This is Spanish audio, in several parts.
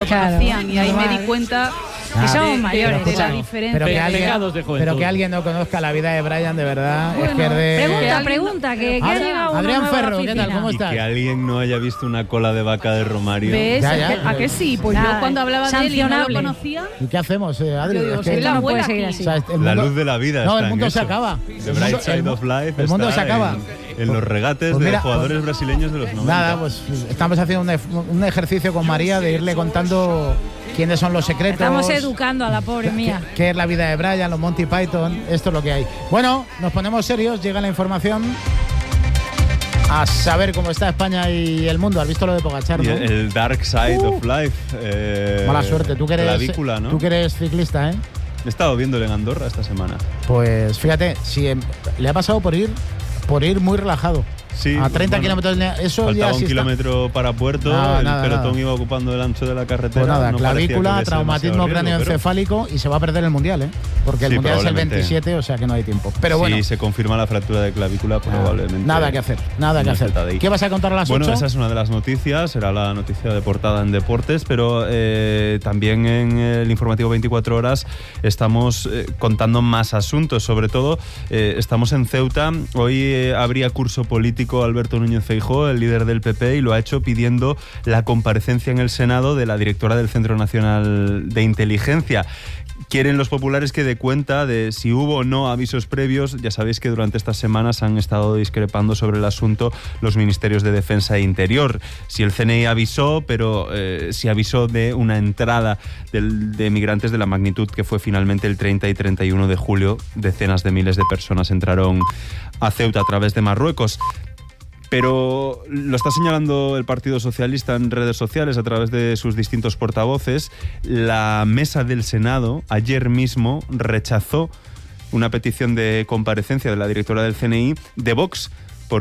conocían, y ahí me di cuenta que somos mayores, de la diferencia. Pero que alguien no conozca la vida de Brian, de verdad, es que es de... Pregunta, que ha llegado Adrián Ferro, ¿qué tal? ¿Cómo estás? Que alguien no haya visto una cola de vaca de Romario. ¿Ves? ¿A que sí? Pues yo cuando hablaba de él y no lo conocía... ¿Y qué hacemos, Adri? Yo digo, no puede seguir así. La luz de la vida. No, el mundo se acaba. The Bright Side of Life. El mundo se acaba. En los regates de jugadores brasileños de los 90. Nada, pues estamos haciendo un ejercicio con María de irle contando quiénes son los secretos. Estamos educando a la pobre mía. Qué es la vida de Brian, los Monty Python, esto es lo que hay. Bueno, nos ponemos serios, llega la información. A saber cómo está España y el mundo. ¿Has visto lo de Pogačar, no? El Dark Side of Life. Mala suerte, tú que clavícula, ¿no? Tú que eres ciclista, ¿eh? He estado viéndole en Andorra esta semana. Pues fíjate, si le ha pasado por ir muy relajado. Sí, a 30 kilómetros de eso faltaba ya un kilómetro para Puerto, el pelotón iba ocupando el ancho de la carretera. Pues nada, clavícula, traumatismo cráneoencefálico y se va a perder el Mundial, ¿eh? Porque el Mundial es el 27, o sea que no hay tiempo. Pero bueno. Si se confirma la fractura de clavícula, probablemente. Nada que hacer. ¿Qué vas a contar a las 8? Bueno, esa es una de las noticias, será la noticia de portada en deportes, pero también en el informativo 24 horas estamos contando más asuntos. Sobre todo, estamos en Ceuta. Hoy habría curso político Alberto Núñez Feijóo, el líder del PP, y lo ha hecho pidiendo la comparecencia en el Senado de la directora del Centro Nacional de Inteligencia. Quieren los populares que dé cuenta de si hubo o no avisos previos. Ya sabéis que durante estas semanas han estado discrepando sobre el asunto los ministerios de Defensa e Interior. Si el CNI avisó, pero si avisó de una entrada de migrantes de la magnitud que fue finalmente el 30 y 31 de julio. Decenas de miles de personas entraron a Ceuta a través de Marruecos. Pero lo está señalando el Partido Socialista en redes sociales a través de sus distintos portavoces. La mesa del Senado ayer mismo rechazó una petición de comparecencia de la directora del CNI de Vox,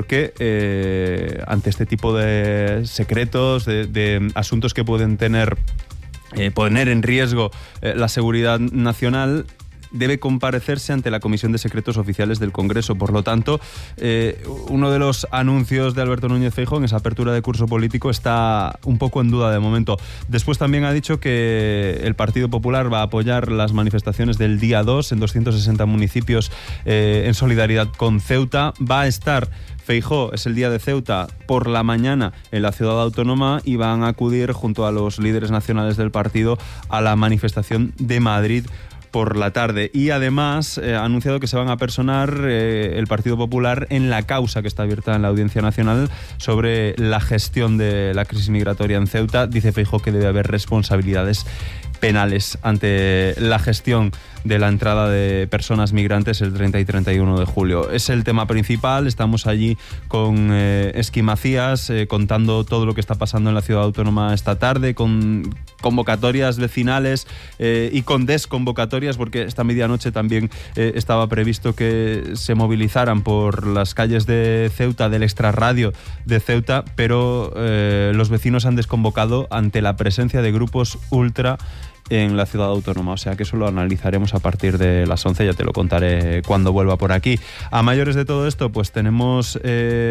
porque ante este tipo de secretos, de asuntos que pueden poner en riesgo la seguridad nacional, debe comparecerse ante la Comisión de Secretos Oficiales del Congreso. Por lo tanto, uno de los anuncios de Alberto Núñez Feijóo en esa apertura de curso político está un poco en duda de momento. Después también ha dicho que el Partido Popular va a apoyar las manifestaciones del día 2 en 260 municipios en solidaridad con Ceuta. Va a estar Feijóo, es el día de Ceuta, por la mañana en la ciudad autónoma, y van a acudir junto a los líderes nacionales del partido a la manifestación de Madrid por la tarde. Y además ha anunciado que se van a personar el Partido Popular en la causa que está abierta en la Audiencia Nacional sobre la gestión de la crisis migratoria en Ceuta. Dice Feijóo que debe haber responsabilidades penales ante la gestión de la entrada de personas migrantes el 30 y 31 de julio. Es el tema principal. Estamos allí con Esqui Macías contando todo lo que está pasando en la ciudad autónoma esta tarde, con convocatorias vecinales y con desconvocatorias, porque esta medianoche también estaba previsto que se movilizaran por las calles de Ceuta, del extrarradio de Ceuta, pero los vecinos han desconvocado ante la presencia de grupos ultra en la ciudad autónoma, o sea que eso lo analizaremos a partir de las 11, ya te lo contaré cuando vuelva por aquí. A mayores de todo esto, pues tenemos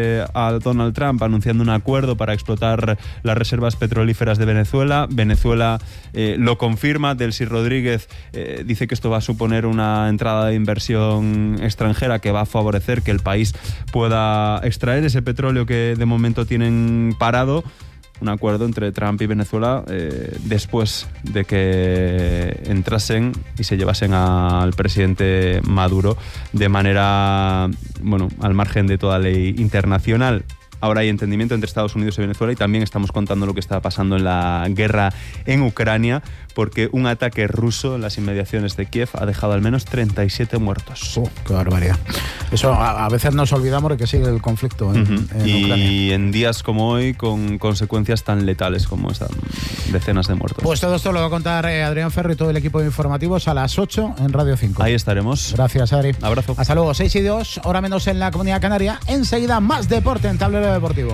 a Donald Trump anunciando un acuerdo para explotar las reservas petrolíferas de Venezuela. Venezuela lo confirma. Delcy Rodríguez dice que esto va a suponer una entrada de inversión extranjera que va a favorecer que el país pueda extraer ese petróleo que de momento tienen parado. Un acuerdo entre Trump y Venezuela después de que entrasen y se llevasen al presidente Maduro de manera, bueno, al margen de toda ley internacional. Ahora hay entendimiento entre Estados Unidos y Venezuela, y también estamos contando lo que está pasando en la guerra en Ucrania, porque un ataque ruso en las inmediaciones de Kiev ha dejado al menos 37 muertos. ¡Qué barbaridad! Eso a veces nos olvidamos de que sigue el conflicto en Ucrania. Y en días como hoy, con consecuencias tan letales como estas, decenas de muertos. Pues todo esto lo va a contar Adrián Ferro y todo el equipo de informativos a las 8 en Radio 5. Ahí estaremos. Gracias, Adri. Abrazo. Hasta luego. 6:02, hora menos en la Comunidad Canaria. Enseguida más deporte en Tablero Deportivo.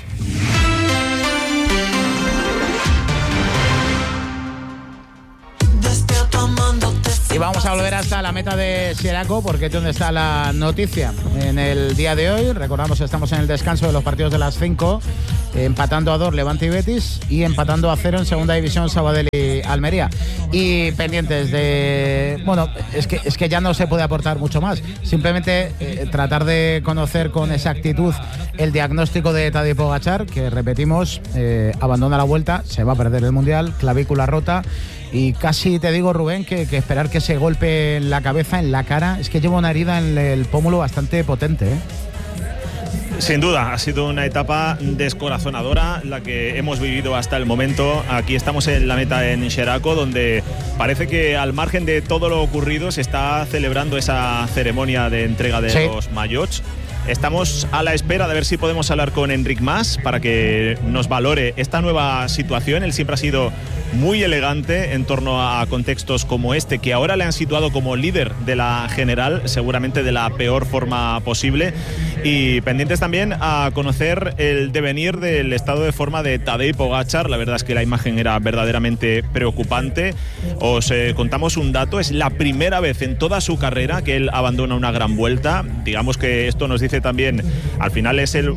Y vamos a volver hasta la meta de Sieraco, porque es donde está la noticia en el día de hoy. Recordamos que estamos en el descanso de los partidos de las 5 empatando a 2 Levante y Betis, y empatando a 0 en segunda división Sabadell y Almería. Y pendientes de... Bueno, es que ya no se puede aportar mucho más. Simplemente tratar de conocer con exactitud el diagnóstico de Tadej Pogačar, que repetimos, abandona la Vuelta, se va a perder el Mundial, clavícula rota. Y casi te digo, Rubén, que esperar que se golpe en la cabeza, en la cara. Es que lleva una herida en el pómulo bastante potente, ¿eh? Sin duda, ha sido una etapa descorazonadora la que hemos vivido hasta el momento. Aquí estamos en la meta en Xeraco, donde parece que al margen de todo lo ocurrido se está celebrando esa ceremonia de entrega de los maillots. Estamos a la espera de ver si podemos hablar con Enric Mas para que nos valore esta nueva situación. Él siempre ha sido muy elegante en torno a contextos como este, que ahora le han situado como líder de la general, seguramente de la peor forma posible. Y pendientes también a conocer el devenir del estado de forma de Tadej Pogačar. La verdad es que la imagen era verdaderamente preocupante. Os contamos un dato: es la primera vez en toda su carrera que él abandona una gran vuelta. Digamos que esto nos dice también, al final es el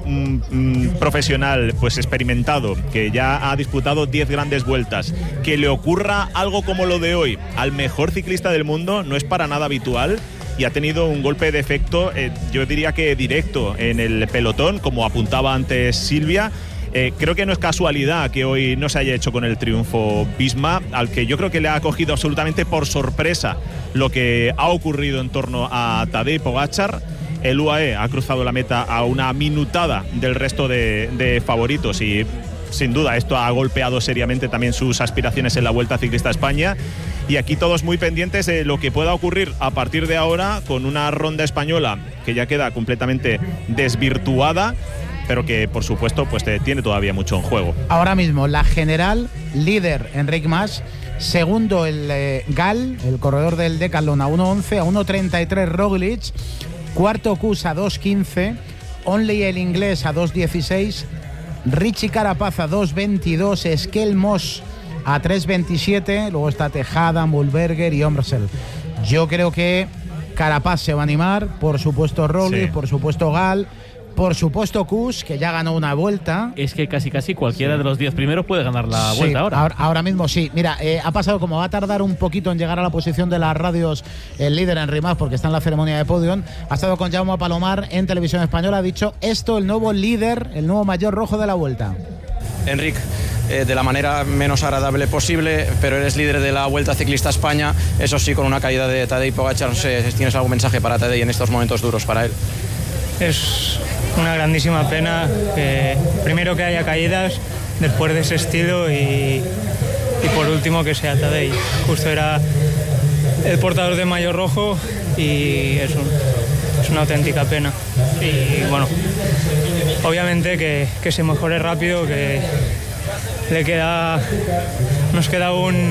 profesional pues experimentado, que ya ha disputado 10 grandes vueltas. Que le ocurra algo como lo de hoy al mejor ciclista del mundo no es para nada habitual, y ha tenido un golpe de efecto, yo diría que directo, en el pelotón, como apuntaba antes Silvia. Creo que no es casualidad que hoy no se haya hecho con el triunfo Visma, al que yo creo que le ha cogido absolutamente por sorpresa lo que ha ocurrido en torno a Tadej Pogačar. El UAE ha cruzado la meta a una minutada del resto de favoritos, y sin duda esto ha golpeado seriamente también sus aspiraciones en la Vuelta Ciclista a España. Y aquí todos muy pendientes de lo que pueda ocurrir a partir de ahora, con una ronda española que ya queda completamente desvirtuada, pero que por supuesto pues tiene todavía mucho en juego. Ahora mismo la general, líder Enric Mas, segundo el Gal, el corredor del Decathlon, a 1.11, a 1.33 Roglic, cuarto Kuss a 2.15, Onley el inglés a 2.16, Richie Carapaz a 2.22, Skel Moss a 3.27, luego está Tejada, Mühlberger y Omrsel. Yo creo que Carapaz se va a animar, por supuesto Roglic, por supuesto Gal, por supuesto Kuss, que ya ganó una vuelta. Es que casi cualquiera de los 10 primeros puede ganar la vuelta ahora. Ahora mismo sí. Mira, ha pasado, como va a tardar un poquito en llegar a la posición de las radios el líder Enric Mas, porque está en la ceremonia de podium. Ha estado con Jaume Palomar en Televisión Española. Ha dicho esto, el nuevo líder, el nuevo maillot rojo de la vuelta. Enric, de la manera menos agradable posible, pero eres líder de la Vuelta Ciclista a España, eso sí, con una caída de Tadej Pogačar. No sé si tienes algún mensaje para Tadej en estos momentos duros para él. Es una grandísima pena que primero que haya caídas después de ese estilo, y por último que sea Tadej. Justo era el portador de maillot rojo y es una auténtica pena. Y bueno, obviamente que se mejore rápido, que nos queda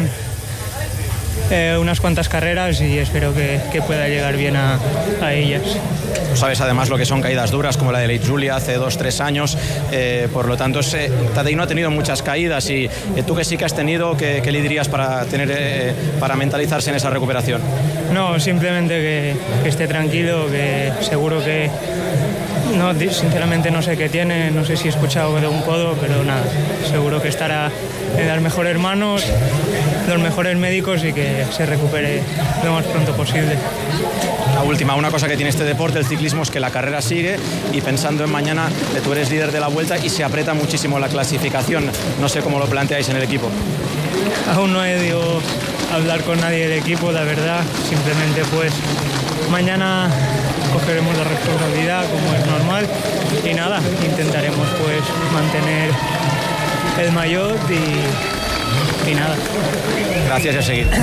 unas cuantas carreras, y espero que pueda llegar bien a ellas. Sabes además lo que son caídas duras, como la de Late Julia hace 2-3 años, por lo tanto Tadej no ha tenido muchas caídas, y tú que sí que has tenido, ¿qué le dirías para mentalizarse en esa recuperación? No, simplemente que esté tranquilo, que seguro que no, sinceramente no sé qué tiene, no sé si he escuchado de un codo, pero nada, seguro que estará en las mejores manos, los mejores médicos, y que se recupere lo más pronto posible. La última, una cosa que tiene este deporte, el ciclismo, es que la carrera sigue, y pensando en mañana, tú eres líder de la Vuelta y se aprieta muchísimo la clasificación. No sé cómo lo planteáis en el equipo. Aún no he ido a hablar con nadie del equipo, la verdad. Simplemente pues mañana cogeremos la responsabilidad como es normal, y nada, intentaremos pues mantener el maillot y nada. Gracias, y a seguir.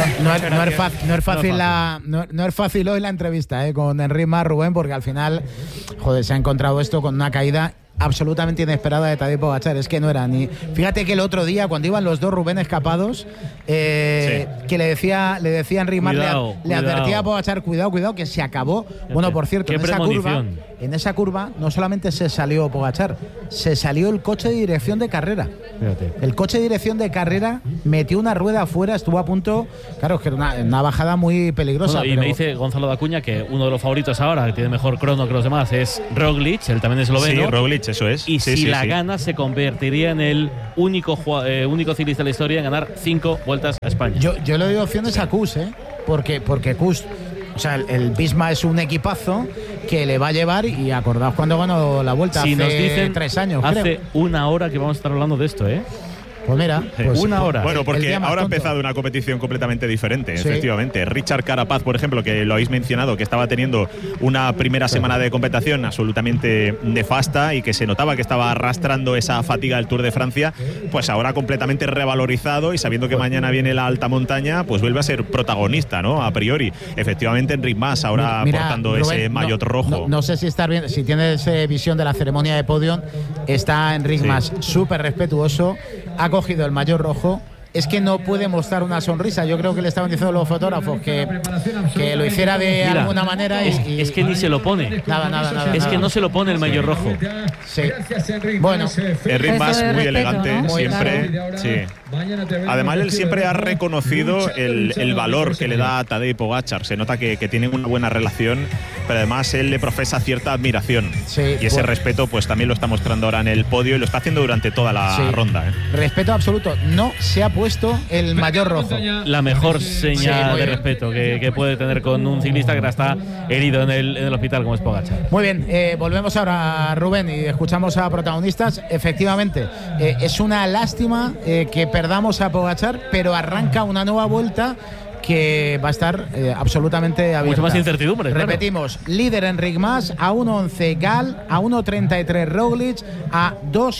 No es fácil hoy la entrevista con Enric Mas, Rubén, porque al final, joder, se ha encontrado esto con una caída absolutamente inesperada de Tadej Pogačar. Es que no era ni... Fíjate que el otro día, cuando iban los dos Rubén escapados, que le decía Enric Mas, le advertía a Pogačar, cuidado, que se acabó. Bueno, por cierto, en esa curva no solamente se salió Pogačar, se salió el coche de dirección de carrera. Fíjate. El coche de dirección de carrera metió una rueda afuera, estuvo a punto. Claro, es que era una bajada muy peligrosa. Bueno, y me dice Gonzalo Dacuña que uno de los favoritos ahora, que tiene mejor crono que los demás, es Roglic, el también esloveno. Sí, Roglic eso es. Y si la gana, se convertiría en el único ciclista de la historia en ganar 5 vueltas a España. Yo le doy opciones a Kuss, porque Kuss, o sea, el Visma es un equipazo que le va a llevar, y acordaos cuando ganó la Vuelta si hace nos dicen 3 años. Hace creo. una hora que vamos a estar hablando de esto, Pues mira, una hora. Bueno, porque ahora ha empezado una competición completamente diferente, efectivamente. Richard Carapaz, por ejemplo, que lo habéis mencionado, que estaba teniendo una primera semana de competición absolutamente nefasta y que se notaba que estaba arrastrando esa fatiga del Tour de Francia, pues ahora completamente revalorizado y sabiendo que mañana viene la alta montaña, pues vuelve a ser protagonista, ¿no? A priori. Efectivamente, Enric Mas ahora portando Rubén, ese maillot rojo. No sé si estás bien, si tienes visión de la ceremonia de podio, está Enric Mas súper respetuoso. Ha cogido el maillot rojo. Es que no puede mostrar una sonrisa. Yo creo que le estaban diciendo los fotógrafos que lo hiciera de alguna manera. Es que ni se lo pone. Nada. Es que no se lo pone el maillot rojo. Sí. Bueno, Enric Mas muy elegante, ¿no? siempre. Claro. Sí. Además, él siempre ha reconocido el valor que le da a Tadej Pogačar. Se nota que tienen una buena relación, pero además él le profesa cierta admiración. Sí, y ese respeto pues también lo está mostrando ahora en el podio y lo está haciendo durante toda la ronda. Respeto absoluto. No se ha puesto el maillot rojo. La mejor señal de respeto que puede tener con un ciclista que ahora está herido en el hospital como es Pogačar. Muy bien, volvemos ahora, Rubén, y escuchamos a protagonistas. Efectivamente, es una lástima que perdamos a Pogačar, pero arranca una nueva Vuelta que va a estar absolutamente abierta. Mucho más incertidumbre. Repetimos, líder Enric Mas, a 1.11 Gal, a 1.33 Roglic, a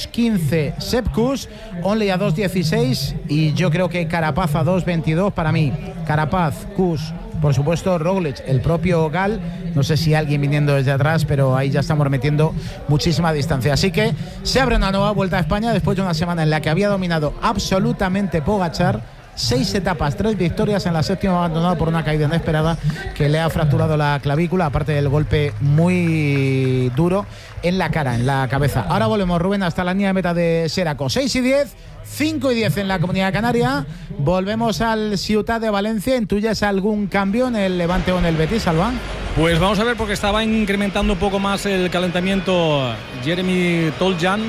2.15 Sepp Kuss, Onley a 2.16 y yo creo que Carapaz a 2.22 para mí. Carapaz, Kuss, por supuesto Roglic, el propio Gal, no sé si alguien viniendo desde atrás, pero ahí ya estamos metiendo muchísima distancia. Así que se abre una nueva Vuelta a España después de una semana en la que había dominado absolutamente Pogačar. 6 etapas, 3 victorias, en la séptima abandonado por una caída inesperada que le ha fracturado la clavícula, aparte del golpe muy duro en la cara, en la cabeza. Ahora volvemos, Rubén, hasta la línea de meta de Xeraco. 6:10, 5:10 en la Comunidad Canaria. Volvemos al Ciutat de Valencia. ¿Intuyes algún cambio en el Levante o en el Betis, Alba? Pues vamos a ver, porque estaba incrementando un poco más el calentamiento Jeremy Toljan.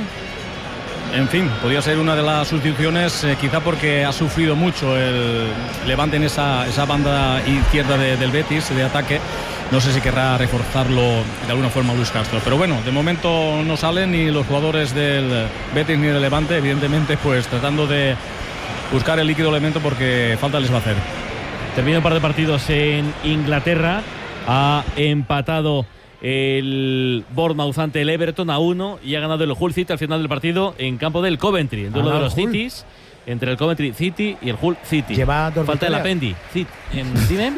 En fin, podría ser una de las sustituciones, quizá porque ha sufrido mucho el Levante en esa banda izquierda del Betis, de ataque. No sé si querrá reforzarlo de alguna forma Luis Castro. Pero bueno, de momento no salen ni los jugadores del Betis ni del Levante, evidentemente, pues tratando de buscar el líquido elemento porque falta les va a hacer. Termina un par de partidos en Inglaterra. Ha empatado el Bournemouth ante el Everton a 1 y ha ganado el Hull City al final del partido en campo del Coventry, el duelo de los Cities entre el Coventry City y el Hull City. Falta el Apendi. ¿Dime?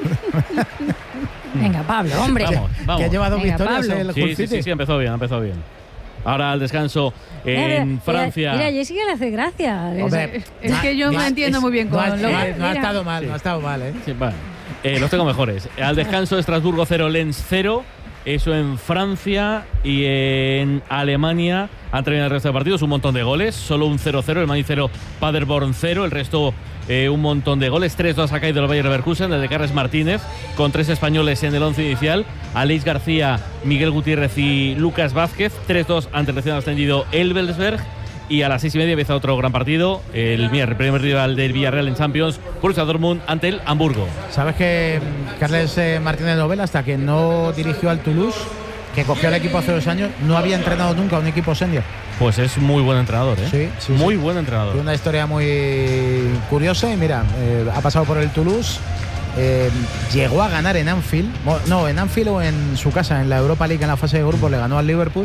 Venga, Pablo, hombre. Vamos. Que ha llevado victorias Pablo. el Hull City. Sí, empezó bien. Ahora al descanso en Francia. Mira, Jessica le hace gracia. Hombre, es que yo me entiendo muy bien con no lo ha estado mal, no ha estado mal, ¿eh? Sí, vale. Los tengo mejores. Al descanso, Estrasburgo 0, Lens 0. Eso en Francia. Y en Alemania han terminado el resto de partidos. Un montón de goles. Solo un 0-0. El Mainz 0, Paderborn 0. El resto un montón de goles. 3-2 ha caído el Bayer Leverkusen, el de Carles Martínez, con 3 españoles en el 11 inicial. Aleix García, Miguel Gutiérrez y Lucas Vázquez. 3-2 ante el recién ascendido Elversberg. Y a las 6:30 empieza otro gran partido, el primer rival del Villarreal en Champions, Borussia Dortmund ante el Hamburgo. ¿Sabes que Carles Martínez Novela, hasta que no dirigió al Toulouse, que cogió al equipo hace 2 años, no había entrenado nunca a un equipo senior? Pues es muy buen entrenador, ¿eh? Sí, muy buen entrenador. Tiene una historia muy curiosa y mira, ha pasado por el Toulouse, llegó a ganar en Anfield, en Anfield o en su casa, en la Europa League en la fase de grupos, le ganó al Liverpool.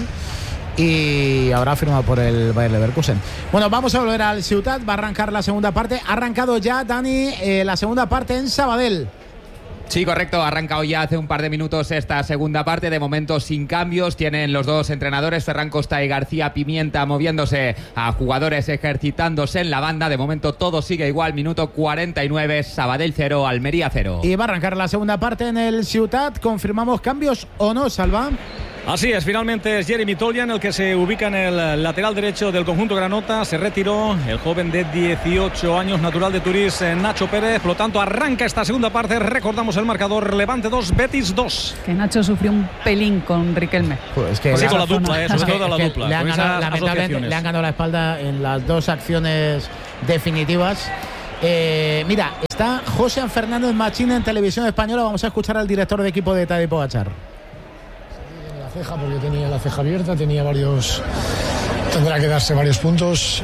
Y ahora ha firmado por el Bayer Leverkusen. Bueno, vamos a volver al Ciutat. Va a arrancar la segunda parte. Ha arrancado ya, Dani, la segunda parte en Sabadell. Sí, correcto, ha arrancado ya hace un par de minutos esta segunda parte, de momento sin cambios. Tienen los dos entrenadores, Ferran Costa y García Pimienta, moviéndose a jugadores, ejercitándose en la banda. De momento todo sigue igual, minuto 49, Sabadell 0, Almería 0. Y va a arrancar la segunda parte en el Ciutat. ¿Confirmamos cambios o no, Salva? Así es, finalmente es Jeremy Toljan el que se ubica en el lateral derecho del conjunto granota. Se retiró el joven de 18 años, natural de Turís, Nacho Pérez. Por lo tanto, arranca esta segunda parte. Recordamos el marcador: Levante 2, Betis 2. Que Nacho sufrió un pelín con Riquelme. Pues es que sí, con la dupla, sobre todo la dupla. Lamentablemente le han ganado la espalda en las dos acciones definitivas. Mira, está José Fernández Machín en Televisión Española. Vamos a escuchar al director de equipo de Tadej Pogačar. Porque tenía la ceja abierta, tendrá que darse varios puntos.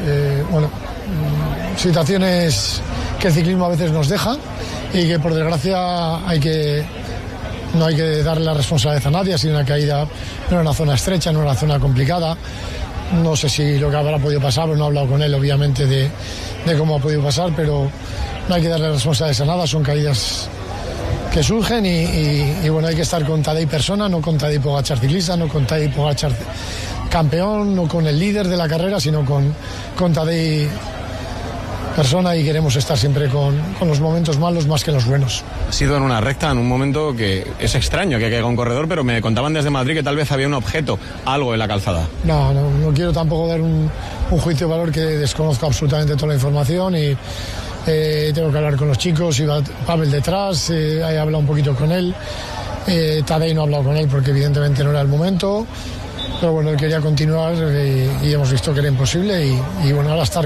Situaciones que el ciclismo a veces nos deja y que por desgracia no hay que darle la responsabilidad a nadie. Ha sido una caída, no era una zona estrecha, no era una zona complicada. No sé si lo que habrá podido pasar, no he hablado con él obviamente de cómo ha podido pasar, pero no hay que darle responsabilidades a nada, son caídas que surgen y bueno, hay que estar con Tadej persona, no con Tadej Pogačar ciclista, no con Tadej Pogačar campeón, no con el líder de la carrera, sino con Tadej persona, y queremos estar siempre con los momentos malos más que los buenos. Ha sido en una recta, en un momento que es extraño que caiga un corredor, pero me contaban desde Madrid que tal vez había un objeto, algo en la calzada. No quiero tampoco dar un juicio de valor, que desconozco absolutamente toda la información y tengo que hablar con los chicos. Iba Pavel detrás, he hablado un poquito con él. Tadej no ha hablado con él porque evidentemente no era el momento, pero bueno, él quería continuar y hemos visto que era imposible y bueno, ahora estar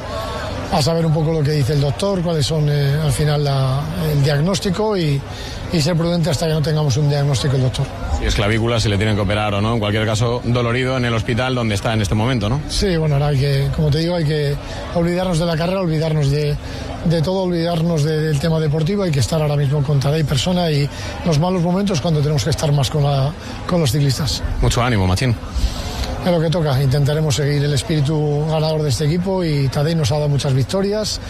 a saber un poco lo que dice el doctor, cuáles son al final el diagnóstico y ser prudente hasta que no tengamos un diagnóstico del doctor. Si es clavícula, si le tienen que operar o no, en cualquier caso dolorido en el hospital donde está en este momento, ¿no? Sí, bueno, ahora como te digo, hay que olvidarnos de la carrera, olvidarnos de todo, olvidarnos del tema deportivo. Hay que estar ahora mismo con Tadej persona y los malos momentos cuando tenemos que estar más con los ciclistas. Mucho ánimo, Machín. Es lo que toca, intentaremos seguir el espíritu ganador de este equipo y Tadej nos ha dado muchas victorias,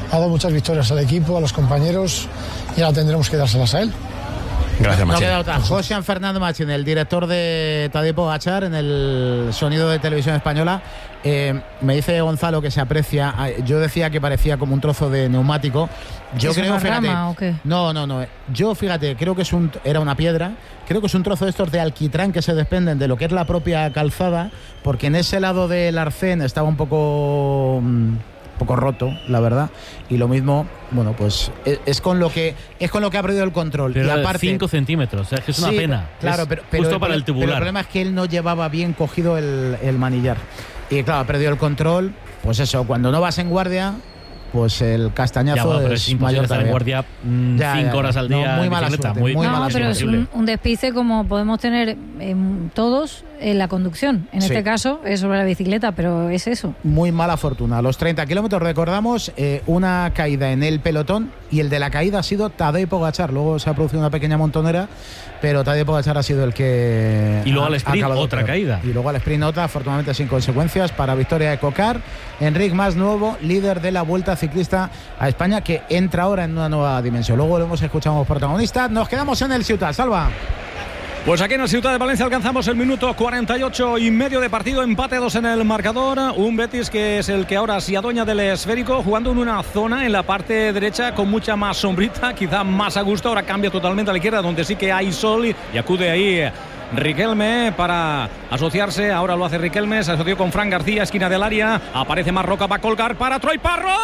al equipo, a los compañeros, y ahora tendremos que dárselas a él. Gracias, Machín. No queda otra. José Fernando Machín, el director de Tadej Pogačar en el sonido de Televisión Española. Me dice Gonzalo que se aprecia. Yo decía que parecía como un trozo de neumático. Yo creo, fíjate. ¿Rama o qué? No. Yo, fíjate, creo que era una piedra. Creo que es un trozo de estos de alquitrán que se desprenden de lo que es la propia calzada, porque en ese lado del arcén estaba un poco roto, la verdad, y lo mismo, bueno, pues es con lo que ha perdido el control. Pero y aparte 5 centímetros, o sea, es que es una pena. Claro, pero justo para el tubular. Pero el problema es que él no llevaba bien cogido el manillar. Y claro, ha perdido el control. Pues eso, cuando no vas en guardia, pues el castañazo pero es mayor. Estar en guardia 5 horas al día. Muy mala suerte. Muy mala pero suerte. es un despiste como podemos tener todos en la conducción. En este caso es sobre la bicicleta, pero es eso. Muy mala fortuna. A los 30 kilómetros, recordamos, una caída en el pelotón, y el de la caída ha sido Tadej Pogačar. Luego se ha producido una pequeña montonera, pero Tadej Pogačar ha sido el que... Y luego al sprint otra caída. Y luego al sprint otra, afortunadamente sin consecuencias, para victoria de Cocar. Enric Mas, nuevo líder de la Vuelta Ciclista a España, que entra ahora en una nueva dimensión. Luego lo hemos escuchado como protagonista. Nos quedamos en el Ciutat. Salva. Pues aquí en el Ciutat de Valencia alcanzamos el minuto 48 y medio de partido, empate 2 en el marcador. Un Betis que es el que ahora se adueña del esférico, jugando en una zona en la parte derecha con mucha más sombrita, quizá más a gusto. Ahora cambia totalmente a la izquierda, donde sí que hay sol, y acude ahí Riquelme para asociarse. Ahora lo hace Riquelme, se asoció con Fran García, esquina del área. Aparece Marroca para colgar para Troy Parro.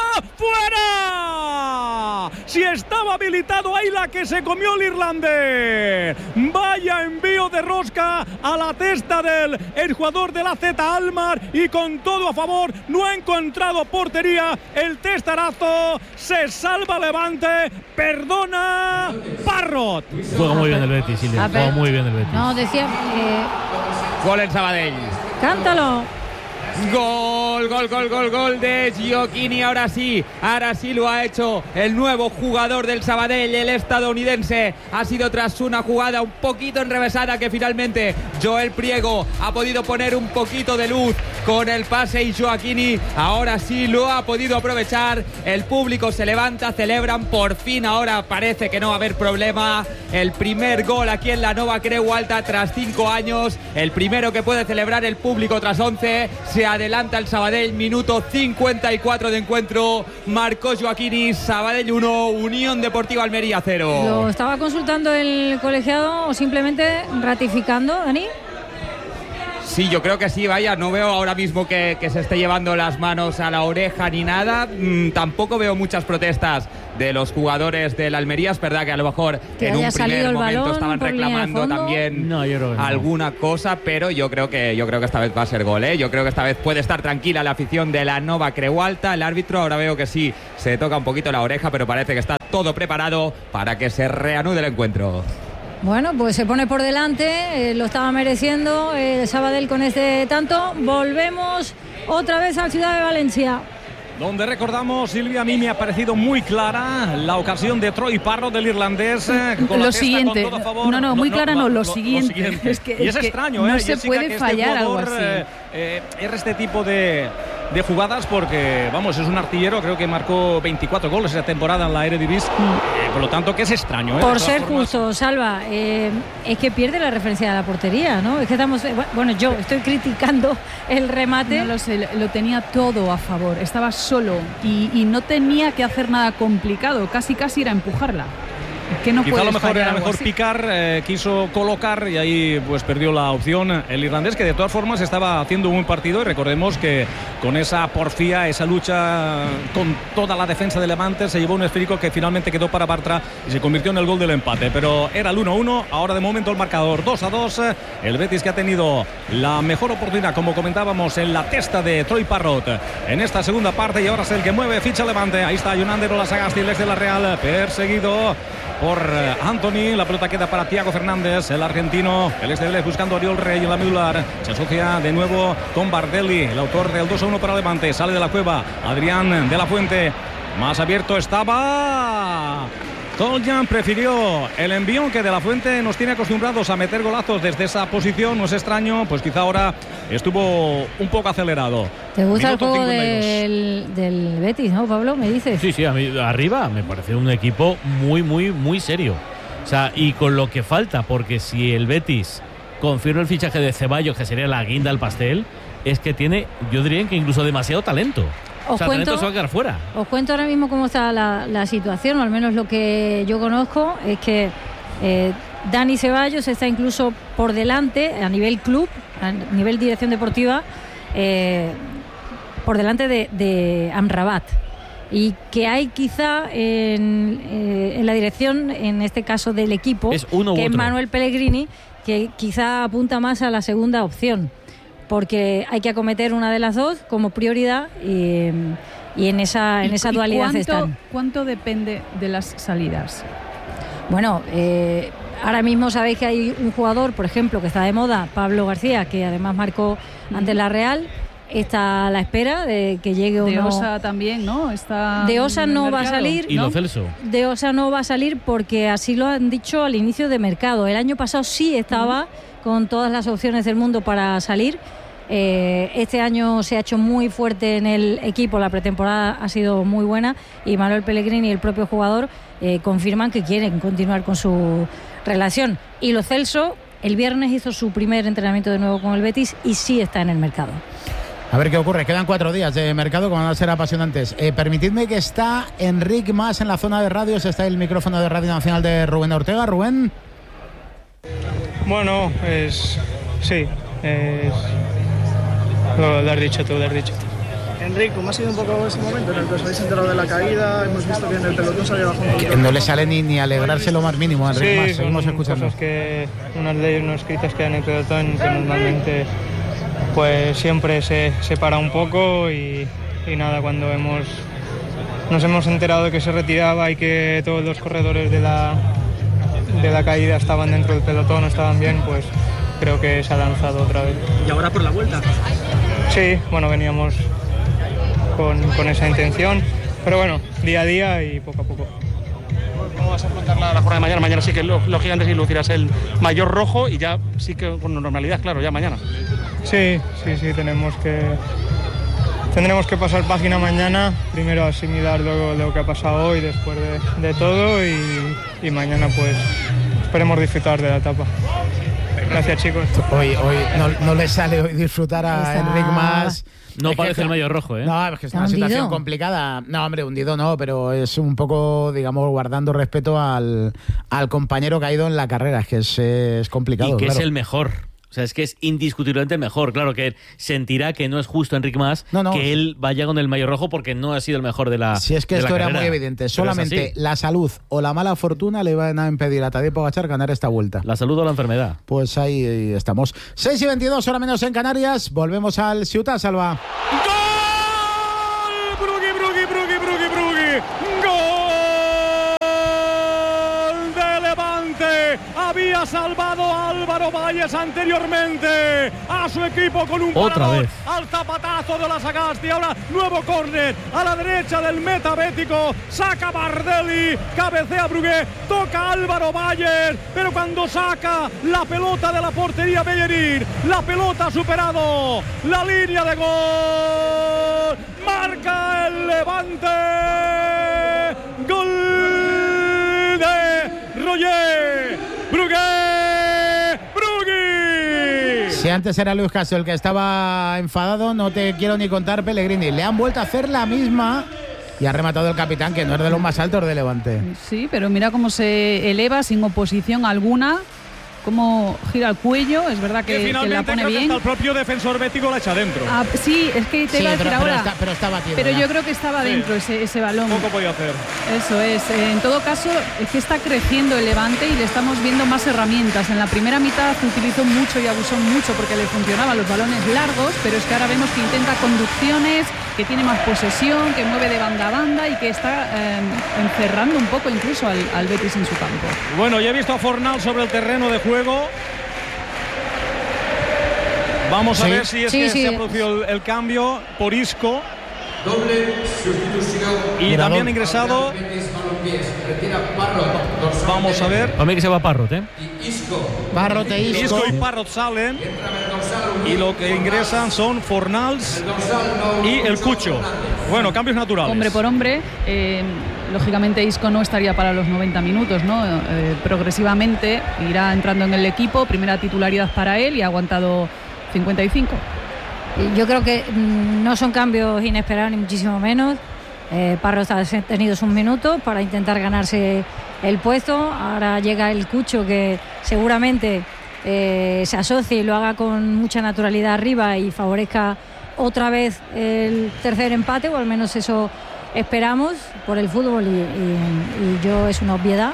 ¡Fuera! Si estaba habilitado, ahí la que se comió el irlandés. Vaya envío de rosca a la testa del jugador de la Z Almar, y con todo a favor. No ha encontrado portería el testarazo. Se salva Levante. Perdona Parrot. Juega muy bien el Betis, Silvia. Juega muy bien el Betis. No, decía... Gol en Sabadell. Cántalo. Gol de Gioacchini. Ahora sí lo ha hecho el nuevo jugador del Sabadell, el estadounidense. Ha sido tras una jugada un poquito enrevesada que finalmente Joel Priego ha podido poner un poquito de luz con el pase, y Gioacchini ahora sí lo ha podido aprovechar. El público se levanta, celebran por fin. Ahora parece que no va a haber problema. El primer gol aquí en la Nova Creu Alta tras 5 años, el primero que puede celebrar el público tras 11. Se adelanta el Sabadell, minuto 54 de encuentro. Marcó Gioacchini. Sabadell 1, Unión Deportiva Almería 0. ¿Lo estaba consultando el colegiado o simplemente ratificando, Dani? Sí, yo creo que sí, vaya, no veo ahora mismo que se esté llevando las manos a la oreja ni nada. Tampoco veo muchas protestas de los jugadores del Almería. Es verdad que a lo mejor en un primer momento estaban reclamando también alguna cosa, pero yo creo que esta vez va a ser gol, ¿eh? Yo creo que esta vez puede estar tranquila la afición de la Nova Creu Alta. El árbitro ahora veo que sí se toca un poquito la oreja, pero parece que está todo preparado para que se reanude el encuentro. Bueno, pues se pone por delante, lo estaba mereciendo el Sabadell con este tanto. Volvemos otra vez a Ciudad de Valencia, donde recordamos, Silvia, a mí me ha parecido muy clara la ocasión de Troy Parrott, del irlandés. Con lo siguiente, con todo a favor. Muy clara no, lo siguiente. Es que, es extraño, no Jessica, se puede fallar algo así. Este tipo de jugadas, porque vamos, es un artillero, creo que marcó 24 goles esa temporada en la Eredivisie, por lo tanto que es extraño. Por ser justo, Salva, es que pierde la referencia de la portería, ¿no? Es que estamos, bueno, yo estoy criticando el remate. No lo sé, lo tenía todo a favor, estaba solo y no tenía que hacer nada complicado, casi era empujarla. Que no quizá a lo mejor era mejor picar, quiso colocar y ahí pues perdió la opción el irlandés, que de todas formas estaba haciendo un buen partido. Y recordemos que con esa porfía, esa lucha con toda la defensa de Levante, se llevó un esférico que finalmente quedó para Bartra y se convirtió en el gol del empate, pero era el 1-1. Ahora de momento el marcador 2-2. El Betis, que ha tenido la mejor oportunidad, como comentábamos, en la testa de Troy Parrott en esta segunda parte, y ahora es el que mueve ficha Levante. Ahí está Jonander Olasagasti, el ex de la Real, perseguido por Anthony. La pelota queda para Thiago Fernández, el argentino, el ex de Vélez, buscando a Oriol Rey en la medular. Se asocia de nuevo con Bardelli, el autor del 2-1 para Levante. Sale de la cueva Adrián de la Fuente, más abierto estaba Toljan, prefirió el envío, que de la Fuente nos tiene acostumbrados a meter golazos desde esa posición. No es extraño, pues quizá ahora estuvo un poco acelerado. ¿Te gusta el juego del Betis, no, Pablo? ¿Me dices? Sí, a mí arriba me parece un equipo muy serio. O sea, y con lo que falta, porque si el Betis confirma el fichaje de Ceballos, que sería la guinda al pastel, es que tiene, yo diría que incluso demasiado talento. Talento se va a quedar fuera. Os cuento ahora mismo cómo está la situación, o al menos lo que yo conozco, es que Dani Ceballos está incluso por delante a nivel club, a nivel dirección deportiva, por delante de Amrabat. Y que hay quizá en la dirección, en este caso del equipo, es uno que u es otro. Manuel Pellegrini, que quizá apunta más a la segunda opción, porque hay que acometer una de las dos como prioridad, y en esa dualidad están. ¿Cuánto depende de las salidas? Bueno, ahora mismo sabéis que hay un jugador, por ejemplo, que está de moda, Pablo García, que además marcó ante la Real. Está a la espera de que llegue De Osa también, ¿no? Está de Osa no va a salir. ¿Y Lo Celso? De Osa no va a salir porque así lo han dicho al inicio de mercado. El año pasado sí estaba con todas las opciones del mundo para salir. Este año se ha hecho muy fuerte en el equipo, la pretemporada ha sido muy buena y Manuel Pellegrini y el propio jugador confirman que quieren continuar con su relación. Y Lo Celso el viernes hizo su primer entrenamiento de nuevo con el Betis y sí está en el mercado. A ver qué ocurre, quedan 4 días de mercado que van a ser apasionantes. Permitidme que está Enric Mas en la zona de radios, está el micrófono de Radio Nacional de Rubén Ortega. Rubén. Bueno, sí, lo has dicho tú, Enric, ¿cómo ha sido un poco ese momento en el que os habéis enterado de la caída? Hemos visto que en el pelotón se había bajado un poquito. Que no le sale ni alegrarse lo más mínimo a Enric Mas, seguimos escuchando. Cosas que, unas leyes no escritas que hay en el pelotón, que normalmente pues siempre se para un poco y nada, cuando nos hemos enterado de que se retiraba y que todos los corredores de la caída estaban dentro del pelotón, estaban bien, pues creo que se ha lanzado otra vez. ¿Y ahora por la vuelta? Sí, bueno, veníamos con esa intención, pero bueno, día a día y poco a poco. ¿Cómo vas a afrontar la jornada de mañana? Mañana sí que los gigantes y lucirás el mayor rojo y ya sí que con normalidad, claro, ya mañana. Sí, tendremos que pasar página mañana, primero asimilar lo que ha pasado hoy después de todo y mañana pues esperemos disfrutar de la etapa. Gracias, chicos. Hoy no le sale hoy disfrutar a Enric Mas. No parece el mayor rojo, ¿eh? No, es que es una situación complicada. No, hombre, hundido no, pero es un poco, digamos, guardando respeto al compañero que ha ido en la carrera. Es que es complicado. Y que claro. es el mejor. O sea, es que es indiscutiblemente mejor. Claro que él sentirá que no es justo Enric Mas que él vaya con el maillot rojo porque no ha sido el mejor de la Si es que esto era carrera. muy evidente. Solamente la salud o la mala fortuna le van a impedir a Tadej Pogačar ganar esta vuelta. La salud o la enfermedad. Pues ahí estamos. 6:22, hora menos en Canarias. Volvemos al Ciutat, Salva. Había salvado a Álvaro Valles anteriormente a su equipo con un parador al zapatazo de la Sagasti. Ahora nuevo córner a la derecha del meta bético. Saca Bardelli, cabecea Brugué, toca Álvaro Valles, pero cuando saca la pelota de la portería Bellerín, la pelota ha superado la línea de gol. Marca el Levante. Gol de Roger Brugui. Si antes era Luis Castro el que estaba enfadado, no te quiero ni contar, Pellegrini. Le han vuelto a hacer la misma y ha rematado el capitán, que no es de los más altos de Levante. Sí, pero mira cómo se eleva sin oposición alguna, cómo gira el cuello. Es verdad que la pone bien. Hasta el propio defensor bético la echa dentro. Sí, es que te iba a decir ahora. Pero está batido. Pero yo creo que estaba dentro ese balón. Poco podía hacer. Eso es. En todo caso, es que está creciendo el Levante y le estamos viendo más herramientas. En la primera mitad utilizó mucho y abusó mucho porque le funcionaban los balones largos, pero es que ahora vemos que intenta conducciones, que tiene más posesión, que mueve de banda a banda y que está encerrando un poco incluso al Betis en su campo. Bueno, ya he visto a Fornal sobre el terreno de juego. Vamos a ver si es que se ha producido el cambio por Isco. Doble sustitución. Y también ha ingresado. Vamos a ver. A mí que se va Parrot, Parrot e Isco. Isco y Parrot salen. Y lo que ingresan son Fornals y el Cucho. Bueno, cambios naturales. Hombre por hombre. Lógicamente Isco no estaría para los 90 minutos, ¿no? Progresivamente irá entrando en el equipo. Primera titularidad para él y ha aguantado 55. Yo creo que no son cambios inesperados ni muchísimo menos. Parrot ha tenido sus minutos para intentar ganarse el puesto. Ahora llega el Cucho, que seguramente se asocie y lo haga con mucha naturalidad arriba y favorezca otra vez el tercer empate, o al menos eso esperamos por el fútbol y yo es una obviedad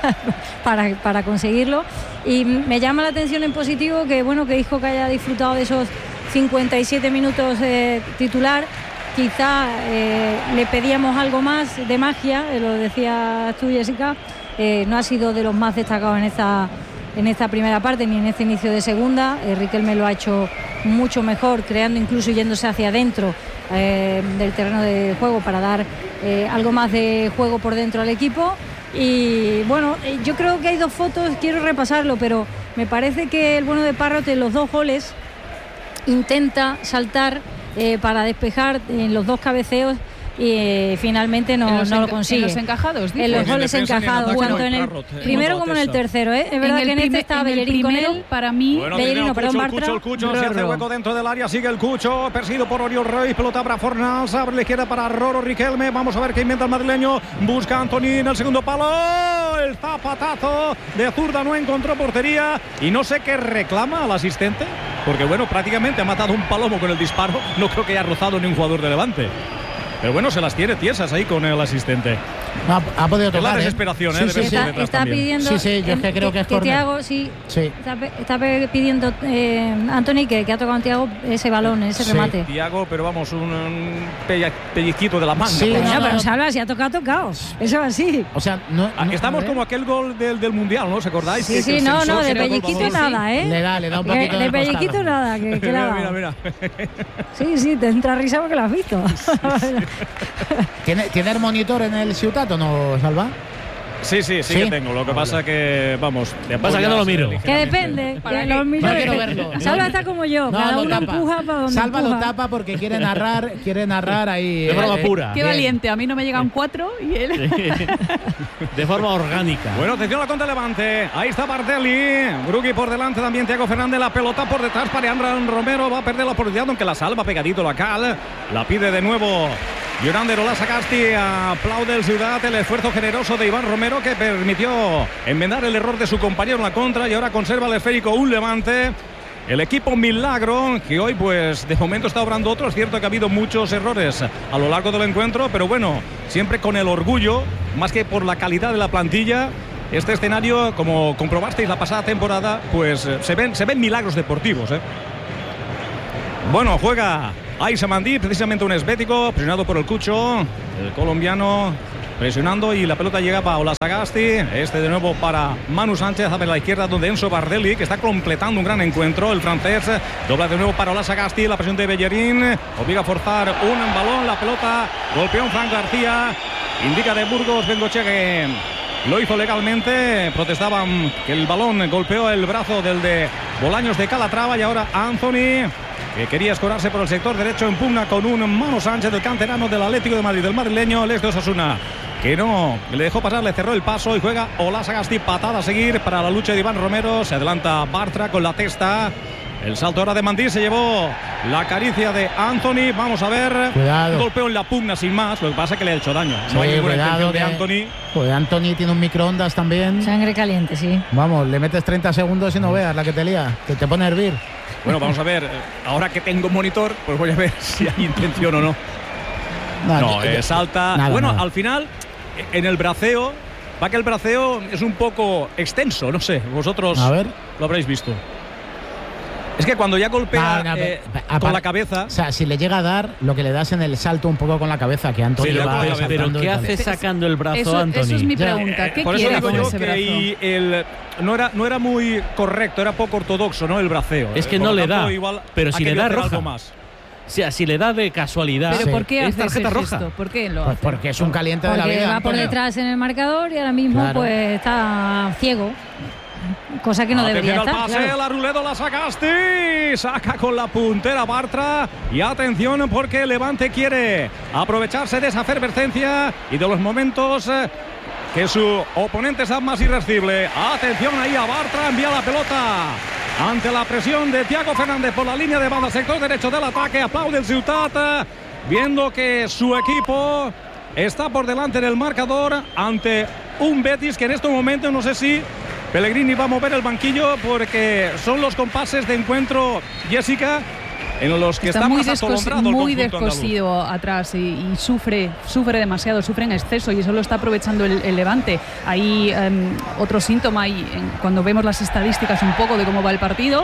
para conseguirlo. Y me llama la atención en positivo que Isco, que haya disfrutado de esos 57 minutos titular. Quizá le pedíamos algo más de magia, lo decías tú, Jessica. No ha sido de los más destacados en esta primera parte ni en este inicio de segunda. Riquelme lo ha hecho mucho mejor, creando, incluso yéndose hacia adentro del terreno de juego para dar algo más de juego por dentro al equipo. Y bueno, yo creo que hay dos fotos, quiero repasarlo, pero me parece que el bueno de Parrot en los dos goles intenta saltar para despejar en los dos cabeceos y finalmente no lo consigue. ¿En los encajados? En los goles encajados, tanto en el primero como en el tercero, ¿eh? Es verdad que en este estaba Bellerín con él. Para mí, Bellerín, perdón, Bartra. El Cucho se hace hueco dentro del área, sigue el Cucho, perseguido por Oriol Reis, pelota para Fornals, abre la izquierda para Roro Riquelme. Vamos a ver qué inventa el madrileño. Busca a Antoni en el segundo palo. El zapatazo de zurda no encontró portería y no sé qué reclama al asistente, porque bueno, prácticamente ha matado un palomo con el disparo. No creo que haya rozado ni un jugador de Levante. Pero bueno, se las tiene tiesas ahí con el asistente. Ha podido tocar. Es la desesperación, sí, está pidiendo. Sí, yo es que creo que es córner. Tiago, está pidiendo Antoni que ha tocado a Tiago ese balón, ese remate. Tiago, pero vamos, un pellizquito de la manga. Sí, pero Salva, si ha tocado. Eso así. O sea, estamos como aquel gol del Mundial, ¿no? ¿Os acordáis? Sí, no, de pellizquito nada, ¿eh? Le da un poquito de pellizquito nada, que mira. Sí, te entra risa porque lo has visto. ¿Tiene el monitor en el Ciutat o no, Salva? Sí que tengo. Lo que pasa que, vamos, pasa que no lo miro. Que depende. No quiero verlo. Salva está como yo. Cada uno empuja para donde Salva lo tapa porque quiere narrar ahí. De forma pura. Qué valiente. A mí no me llegan 4 y él. De forma orgánica. Bueno, atención a la contra Levante. Ahí está Bardelli. Brugui por delante también. Thiago Fernández. La pelota por detrás para Andrán Romero. Va a perder la oportunidad, aunque la salva pegadito la Cal. La pide de nuevo Llorander. Ola Sagasti. Aplaude el Ciudad el esfuerzo generoso de Iván Romero, que permitió enmendar el error de su compañero en la contra y ahora conserva el esférico un Levante el equipo Milagro, que hoy pues de momento está obrando otro. Es cierto que ha habido muchos errores a lo largo del encuentro, pero bueno, siempre con el orgullo, más que por la calidad de la plantilla. Este escenario, como comprobasteis la pasada temporada, pues se ven milagros deportivos, ¿eh? Bueno, juega Aïssa Mandi, precisamente un esbético, presionado por el Cucho, el colombiano presionando, y la pelota llega para Ola Sagasti. Este de nuevo para Manu Sánchez a la izquierda, donde Enzo Bardelli, que está completando un gran encuentro. El francés dobla de nuevo para Ola Sagasti. La presión de Bellerín obliga a forzar un balón. La pelota golpeó a Fran García. Indica de Burgos Bengochea que lo hizo legalmente. Protestaban que el balón golpeó el brazo del de Bolaños de Calatrava, y ahora Anthony, que quería escorarse por el sector derecho, en pugna con un Manu Sánchez, del canterano del Atlético de Madrid, del madrileño, el ex de Osasuna, que no le dejó pasar, le cerró el paso, y juega Ola Sagasti. Patada a seguir para la lucha de Iván Romero. Se adelanta Bartra con la testa. El salto ahora de Mandí, se llevó la caricia de Anthony. Vamos a ver. Cuidado. Un golpeo en la pugna sin más. Lo que pasa es que le ha hecho daño. Sí, no hay ninguna intención de que Anthony. Joder, Anthony tiene un microondas también. Sangre caliente, sí. Vamos, le metes 30 segundos y no veas la que te lía, que te pone a hervir. Bueno, vamos a ver. Ahora que tengo monitor, pues voy a ver si hay intención o no. No, salta. Nada, bueno, nada. al final, en el braceo, va que el braceo es un poco extenso, no sé, vosotros A ver. lo habréis visto. Es que cuando ya golpea con la cabeza. O sea, si le llega a dar, lo que le das en el salto un poco con la cabeza, que Anthony Sí, va Pero saltando ¿qué y tal. hace sacando el brazo, Anthony? Eso es mi pregunta. ¿Qué Por eso quiere digo con yo ese brazo? no era muy correcto, era poco ortodoxo, ¿no? El braceo. Es que Por no lo le tanto, da. igual Pero ha si le querido da hacer roja. algo más. O sea, si le da de casualidad, ¿Pero por qué es hace tarjeta ese roja. gesto? ¿Por qué lo Pues hace? porque es un caliente de la Porque vida. va por Antonio. detrás en el marcador y ahora mismo Claro. pues está ciego. Cosa que no debería Atención estar. al pase, claro. la Ruledo, la Sagasti. Saca con la puntera Bartra. Y atención, porque Levante quiere aprovecharse de esa efervescencia y de los momentos que su oponente es más irascible. Atención ahí a Bartra, envía la pelota ante la presión de Thiago Fernández por la línea de banda, sector derecho del ataque. Aplaude el Ciutat, viendo que su equipo está por delante en el marcador ante un Betis que en este momento no sé si Pellegrini va a mover el banquillo, porque son los compases de encuentro, Jessica, en los que está muy, más atolondrado el muy conjunto andaluz. descosido atrás y sufre demasiado, sufre en exceso, y eso lo está aprovechando el Levante. Hay otro síntoma, y cuando vemos las estadísticas un poco de cómo va el partido,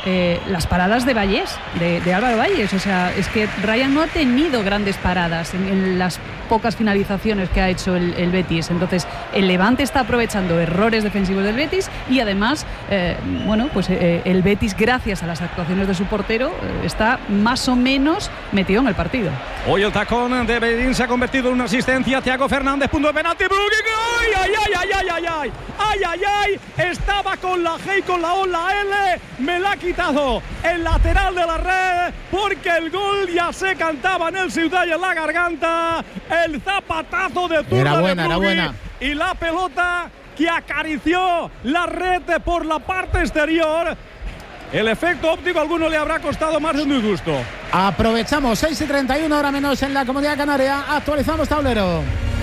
las paradas de Vallés, de Álvaro Vallés. O sea, es que Ryan no ha tenido grandes paradas en las pocas finalizaciones que ha hecho el Betis. Entonces el Levante está aprovechando errores defensivos del Betis, y además pues el Betis, gracias a las actuaciones de su portero, está más o menos metido en el partido. Hoy el tacón de Bellerín se ha convertido en una asistencia. Thiago Fernández, punto de penalti. ¡Ay, ay, ay, ay, ay, ay, ay! ¡Ay, ay, ay! Estaba con la G y con la O, la L. Me la ha quitado el lateral de la red, porque el gol ya se cantaba en el Ciudad y en la garganta. El zapatazo de Zurda Era buena, de era Brugui, buena. y la pelota que acarició la red por la parte exterior. El efecto óptico a alguno le habrá costado más de un disgusto. Aprovechamos 6:31, hora menos en la Comunidad Canaria. Actualizamos tablero.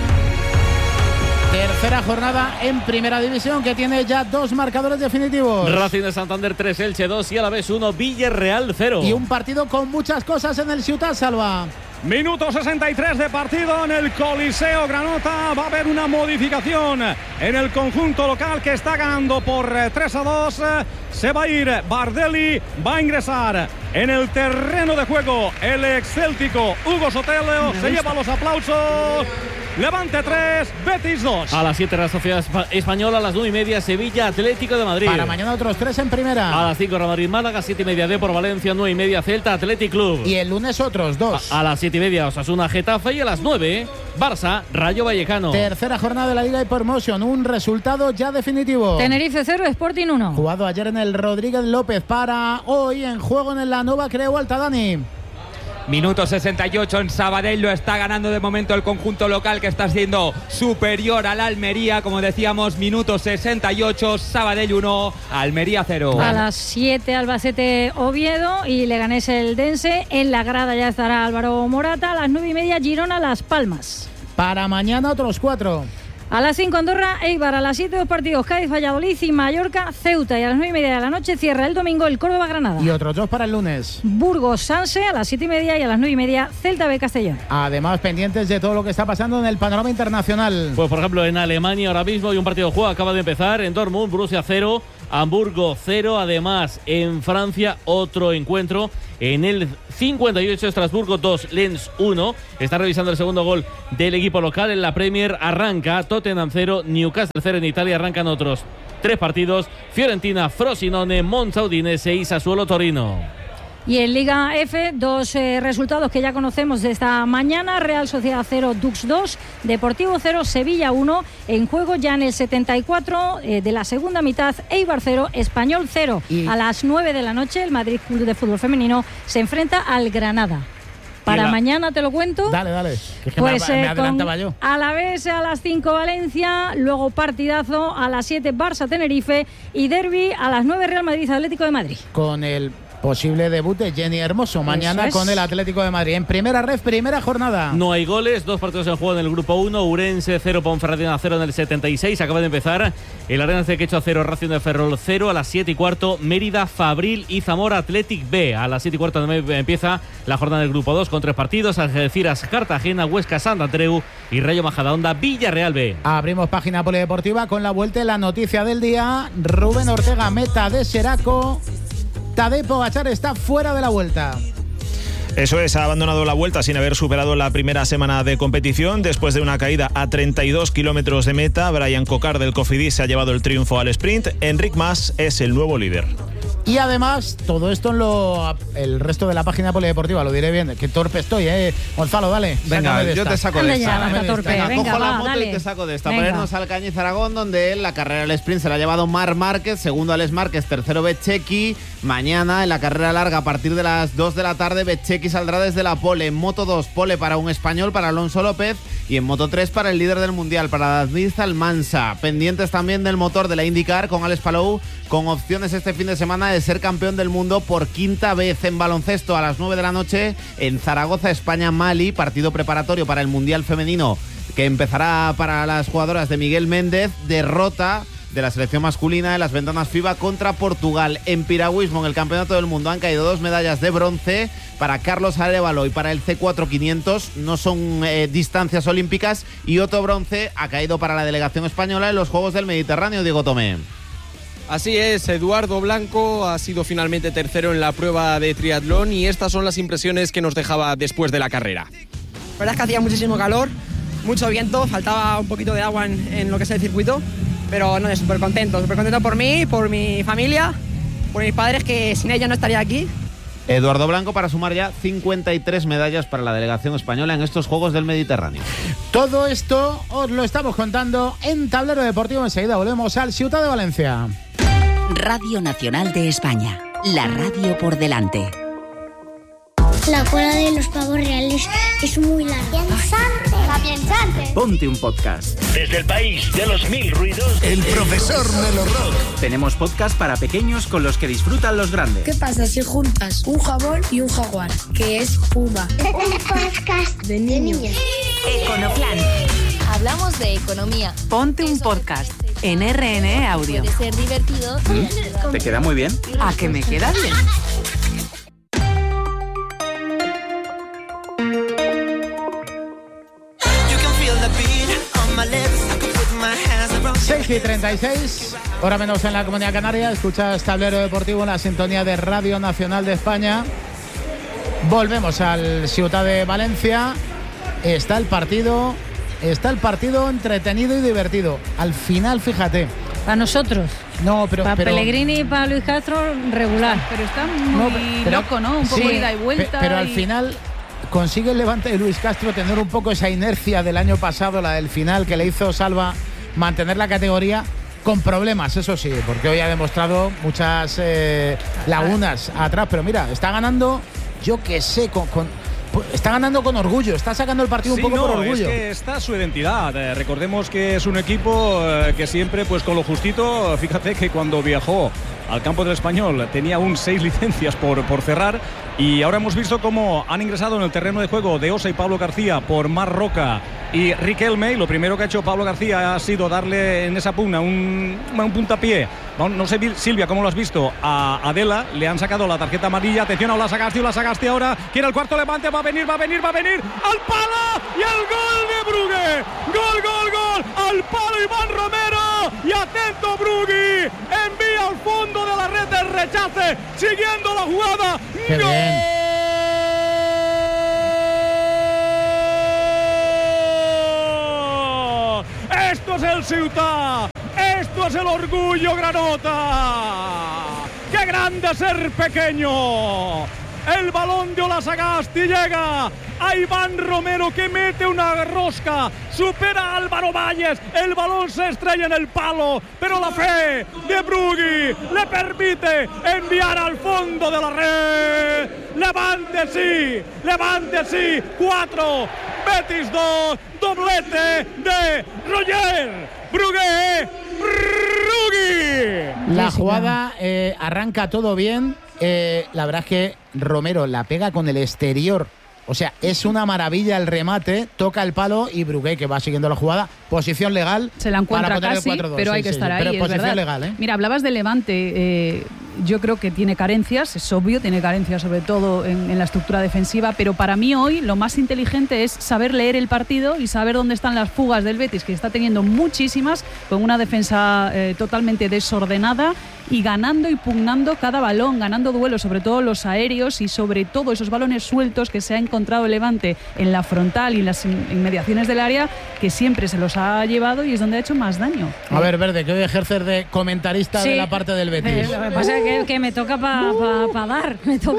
Tercera jornada en Primera División, que tiene ya dos marcadores definitivos. Racing de Santander 3, Elche 2 y Alavés 1, Villarreal 0. Y un partido con muchas cosas en el Ciutat, Salva. Minuto 63 de partido en el Coliseo Granota. Va a haber una modificación en el conjunto local, que está ganando por 3-2. Se va a ir Bardelli, va a ingresar en el terreno de juego el excéltico Hugo Sotelo. Se lleva los aplausos. Levante 3, Betis 2. A las 7 la Sociedad Española, a las 9:30 Sevilla, Atlético de Madrid. Para mañana otros 3 en Primera. A las 5 Real Madrid Málaga, 7:30 Depor Valencia, 9:30 Celta Athletic Club. Y el lunes otros 2. A las 7:30 Osasuna Getafe, y a las 9 Barça Rayo Vallecano. Tercera jornada de la Liga Hypermotion, un resultado ya definitivo. Tenerife 0, Sporting 1. Jugado ayer en el Rodríguez López. Para hoy en juego en la Nova Creu Alta, Dani. Minuto 68 en Sabadell, lo está ganando de momento el conjunto local, que está siendo superior al Almería. Como decíamos, minuto 68, Sabadell 1, Almería 0. A las 7 Albacete Oviedo y Leganés Eldense. En la grada ya estará Álvaro Morata. A las 9:30 Girona Las Palmas. Para mañana otros 4. A las 5 Andorra, Eibar. A las 7 dos partidos, Cádiz, Valladolid y Mallorca, Ceuta. Y a las 9:30 de la noche cierra el domingo el Córdoba, Granada. Y otros 2 para el lunes. Burgos, Sanse a las 7:30 y a las 9:30 Celta B, Castellón. Además, pendientes de todo lo que está pasando en el panorama internacional. Pues por ejemplo en Alemania ahora mismo hay un partido de juego, acaba de empezar en Dortmund, Borussia 0, Hamburgo 0. Además en Francia otro encuentro. En el 58 Estrasburgo 2, Lens 1. Está revisando el segundo gol del equipo local. En la Premier arranca Tottenham 0, Newcastle 0. En Italia arrancan otros 3 partidos. Fiorentina, Frosinone, Monza, Udinese y Sassuolo, Torino. Y en Liga F, 2 resultados que ya conocemos de esta mañana. Real Sociedad 0, Dux 2, Deportivo 0, Sevilla 1. En juego ya en el 74 de la segunda mitad, Eibar 0, Español 0. A las 9 de la noche, el Madrid Club de Fútbol Femenino se enfrenta al Granada. Para mañana te lo cuento. Dale. Es que pues me adelantaba yo. Alavés a las 5 Valencia, luego partidazo a las 7 Barça Tenerife y derbi a las 9 Real Madrid Atlético de Madrid. Con el posible debut de Jenny Hermoso mañana con el Atlético de Madrid. En primera ref, primera jornada. No hay goles, 2 partidos en juego en el grupo 1. Urense 0, Ponferradina 0 en el 76. Acaba de empezar el Arenas de Quechua 0, Racing de Ferrol 0. A las 7:15 Mérida, Fabril y Zamora Athletic B. A las 7:15 empieza la jornada del grupo 2 con 3 partidos. Algeciras, Cartagena, Huesca, Sant Andreu y Rayo Majadahonda, Villarreal B. Abrimos página polideportiva con la vuelta y la noticia del día. Rubén Ortega, meta de Xeraco. Tadej Pogačar está fuera de la Vuelta. Eso es, ha abandonado la Vuelta sin haber superado la primera semana de competición. Después de una caída a 32 kilómetros de meta, Brian Cocard del Cofidis se ha llevado el triunfo al sprint. Enric Mas es el nuevo líder. Y además, todo esto en el resto de la página polideportiva, lo diré bien. Qué torpe estoy, Gonzalo, dale. Venga, yo te saco de esta. Venga, cojo la moto y te saco de esta. Ponernos al Cañiz Aragón, donde la carrera del sprint se la ha llevado Marc Márquez, segundo Alex Márquez, tercero Bezzecchi. Mañana, en la carrera larga, a partir de las 2 de la tarde, Bezzecchi saldrá desde la pole. En Moto 2, pole para un español, para Alonso López. Y en Moto 3, para el líder del Mundial, para David Almansa. Pendientes también del motor de la IndyCar con Alex Palou, con opciones este fin de semana de ser campeón del mundo por 5ª vez. En baloncesto, a las 9 de la noche, en Zaragoza, España-Mali, partido preparatorio para el Mundial Femenino, que empezará para las jugadoras de Miguel Méndez. Derrota de la selección masculina en las ventanas FIBA contra Portugal. En piragüismo, en el Campeonato del Mundo, han caído 2 medallas de bronce para Carlos Arévalo y para el C4 500. No son distancias olímpicas. Y otro bronce ha caído para la delegación española en los Juegos del Mediterráneo. Diego Tomé. Así es, Eduardo Blanco ha sido finalmente tercero en la prueba de triatlón y estas son las impresiones que nos dejaba después de la carrera. La verdad es que hacía muchísimo calor, mucho viento, faltaba un poquito de agua en lo que es el circuito, pero no, súper contento por mí, por mi familia, por mis padres, que sin ellos no estaría aquí. Eduardo Blanco para sumar ya 53 medallas para la delegación española en estos Juegos del Mediterráneo. Todo esto os lo estamos contando en Tablero Deportivo. Enseguida volvemos al Ciutat de Valencia. Radio Nacional de España, la radio por delante. La cola de los pavos reales es muy larga. ¡Piensante! Ponte un podcast. Desde el país de los 1000 ruidos, El profesor Melo Rock. Tenemos podcast para pequeños con los que disfrutan los grandes. ¿Qué pasa si juntas un jabón y un jaguar? Que es Puma. Un podcast de niños. Econoplan. Hablamos de economía. Ponte un podcast en RNE Audio. Puede ser divertido. ¿Te queda muy bien? ¿A que me queda bien? 6:36, hora menos en la Comunidad Canaria. Escuchas Tablero Deportivo en la sintonía de Radio Nacional de España. Volvemos al Ciutat de Valencia. Está el partido entretenido y divertido. Al final, fíjate. Para nosotros. No, pero para Pellegrini y para Luis Castro, regular. Pero está muy loco, ¿no? Un poco ida y vuelta. Pero al final consigue el Levante de Luis Castro tener un poco esa inercia del año pasado, la del final, que le hizo Salva mantener la categoría con problemas, eso sí, porque hoy ha demostrado muchas lagunas atrás. Pero mira, está ganando, yo que sé, está ganando con orgullo, está sacando el partido un poco por orgullo. Es que está su identidad. Recordemos que es un equipo que siempre, pues con lo justito. Fíjate que cuando viajó al campo del Español tenía 6 licencias por cerrar, Y ahora hemos visto cómo han ingresado en el terreno de juego de Osa y Pablo García por Marc Roca y Riquelme. Y lo primero que ha hecho Pablo García ha sido darle en esa pugna un puntapié. No sé, Silvia, ¿cómo lo has visto? A Adela le han sacado la tarjeta amarilla. Atención a Olasagasti ahora. Quiere el cuarto levante. Va a venir. ¡Al palo! ¡Y el gol de Brugge! ¡Gol! ¡Al palo Iván Romero! ¡Y atento Brugge! Envía al fondo de la red el rechace. Siguiendo la jugada. ¡Qué bien! ¡Esto es el Ceuta! ¡Esto es el orgullo granota! ¡Qué grande ser pequeño! El balón de Olasagasti llega a Iván Romero, que mete una rosca, supera a Álvaro Valles, el balón se estrella en el palo, pero la fe de Brugge le permite enviar al fondo de la red. Levante sí, 4, Betis 2, doblete de Roger Brugge. La jugada arranca todo bien. La verdad es que Romero la pega con el exterior. O sea, es una maravilla el remate, toca el palo y Brugge, que va siguiendo la jugada, posición legal. Se la encuentra para casi, pero hay que estar ahí. Pero es posición verdad. legal, ¿eh? Mira, hablabas de Levante. Yo creo que tiene carencias, es obvio, tiene carencias sobre todo en la estructura defensiva, pero para mí hoy lo más inteligente es saber leer el partido y saber dónde están las fugas del Betis, que está teniendo muchísimas, con una defensa totalmente desordenada y ganando y pugnando cada balón, ganando duelos, sobre todo los aéreos y sobre todo esos balones sueltos que se ha encontrado el Levante en la frontal y en las inmediaciones del área, que siempre se los ha llevado y es donde ha hecho más daño. A ver, Verde, que hoy ejercer de comentarista de la parte del Betis. Lo que pasa es que me toca para dar,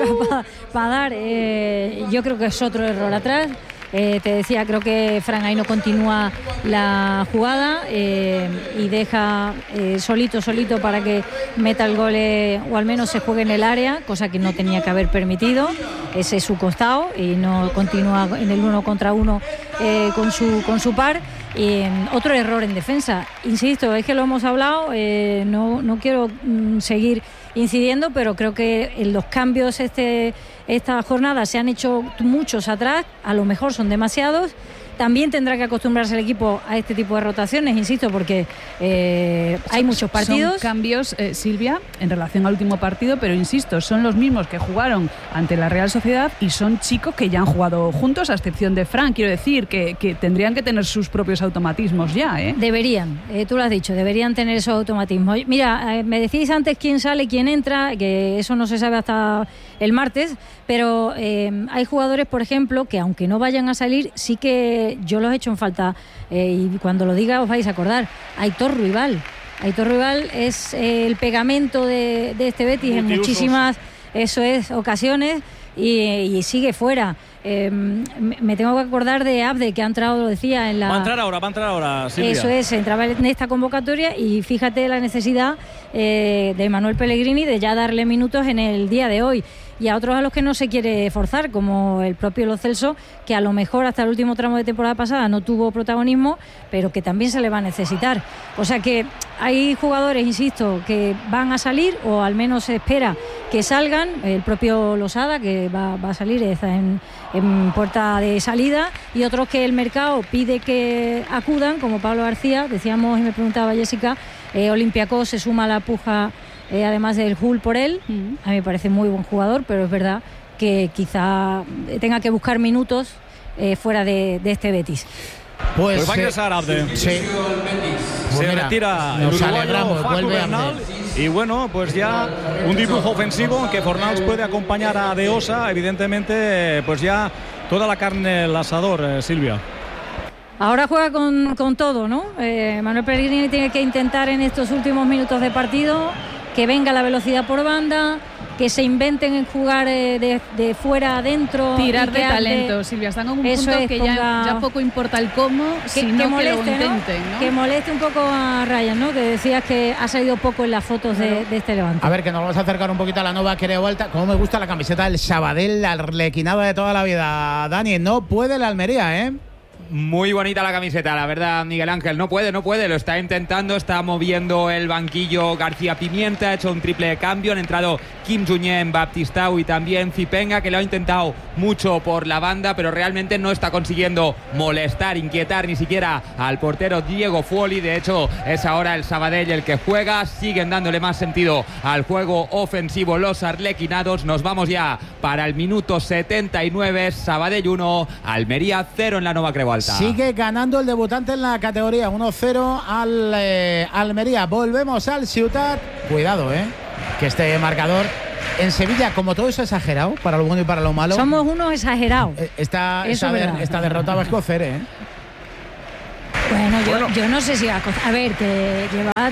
yo creo que es otro error atrás. Te decía, creo que Fran ahí no continúa la jugada y deja solito para que meta el gol o al menos se juegue en el área, cosa que no tenía que haber permitido. Ese es su costado y no continúa en el 1 contra 1 con su par. Otro error en defensa, insisto, es que lo hemos hablado, no quiero seguir incidiendo, pero creo que en los cambios esta jornada se han hecho muchos atrás, a lo mejor son demasiados. También tendrá que acostumbrarse el equipo a este tipo de rotaciones, insisto, porque hay muchos partidos. Son cambios, Silvia, en relación al último partido, pero insisto, son los mismos que jugaron ante la Real Sociedad y son chicos que ya han jugado juntos, a excepción de Fran. Quiero decir que tendrían que tener sus propios automatismos ya, ¿eh? Deberían, tú lo has dicho, deberían tener esos automatismos. Mira, me decís antes quién sale, quién entra, que eso no se sabe hasta el martes, pero hay jugadores, por ejemplo, que aunque no vayan a salir, sí que yo los he hecho en falta, y cuando lo diga os vais a acordar. Aitor Ruibal es el pegamento de este Betis en muchísimas ocasiones y sigue fuera. Me tengo que acordar de Abde, que ha entrado, lo decía, en la... Va a entrar ahora, Silvia. Eso es, entraba en esta convocatoria y fíjate la necesidad de Manuel Pellegrini de ya darle minutos en el día de hoy. Y a otros a los que no se quiere forzar, como el propio Lo Celso, que a lo mejor hasta el último tramo de temporada pasada no tuvo protagonismo, pero que también se le va a necesitar. O sea que hay jugadores, insisto, que van a salir, o al menos se espera que salgan. El propio Losada, que va a salir, está en puerta de salida, y otros que el mercado pide que acudan, como Pablo García. Decíamos, y me preguntaba Jessica, Olympiacos se suma a la puja, además del Hull por él. A mí me parece muy buen jugador, pero es verdad que quizá tenga que buscar minutos fuera de este Betis. Pues va a ingresar Abde. Sí. Se retira el uruguayo Facu Bernal. Y bueno, pues ya un dibujo ofensivo en que Fornals puede acompañar a De Osa. Evidentemente, pues ya toda la carne al asador, Silvia. Ahora juega con todo, ¿no? Manuel Pellegrini tiene que intentar en estos últimos minutos de partido que venga la velocidad por banda, que se inventen en jugar de fuera adentro. Tirar de talento, Silvia. Están en un punto que ya poco importa el cómo, sino que lo intenten, ¿no? Que moleste un poco a Ryan, ¿no? Que decías que ha salido poco en las fotos de este Levante. A ver, que nos vamos a acercar un poquito a la nueva Quere Vuelta. Como me gusta la camiseta del Sabadell, la arlequinada de toda la vida. Dani, no puede la Almería, ¿eh? Muy bonita la camiseta, la verdad, Miguel Ángel. No puede, lo está intentando, está moviendo el banquillo García Pimienta, ha hecho un triple de cambio, han entrado Kim Junyent, Baptistao y también Zipenga, que lo ha intentado mucho por la banda, pero realmente no está consiguiendo molestar, inquietar ni siquiera al portero Diego Fuoli. De hecho, es ahora el Sabadell el que juega, siguen dándole más sentido al juego ofensivo los arlequinados. Nos vamos ya para el minuto 79, Sabadell 1, Almería 0 en la Nova Creu Alta. Sigue ganando el debutante en la categoría, 1-0 al Almería. Volvemos al Ciutat. Cuidado, que este marcador en Sevilla, como todo eso exagerado, para lo bueno y para lo malo. Somos unos exagerados. Esta derrota va a escocer, Bueno, yo no sé si va a ver, que lleva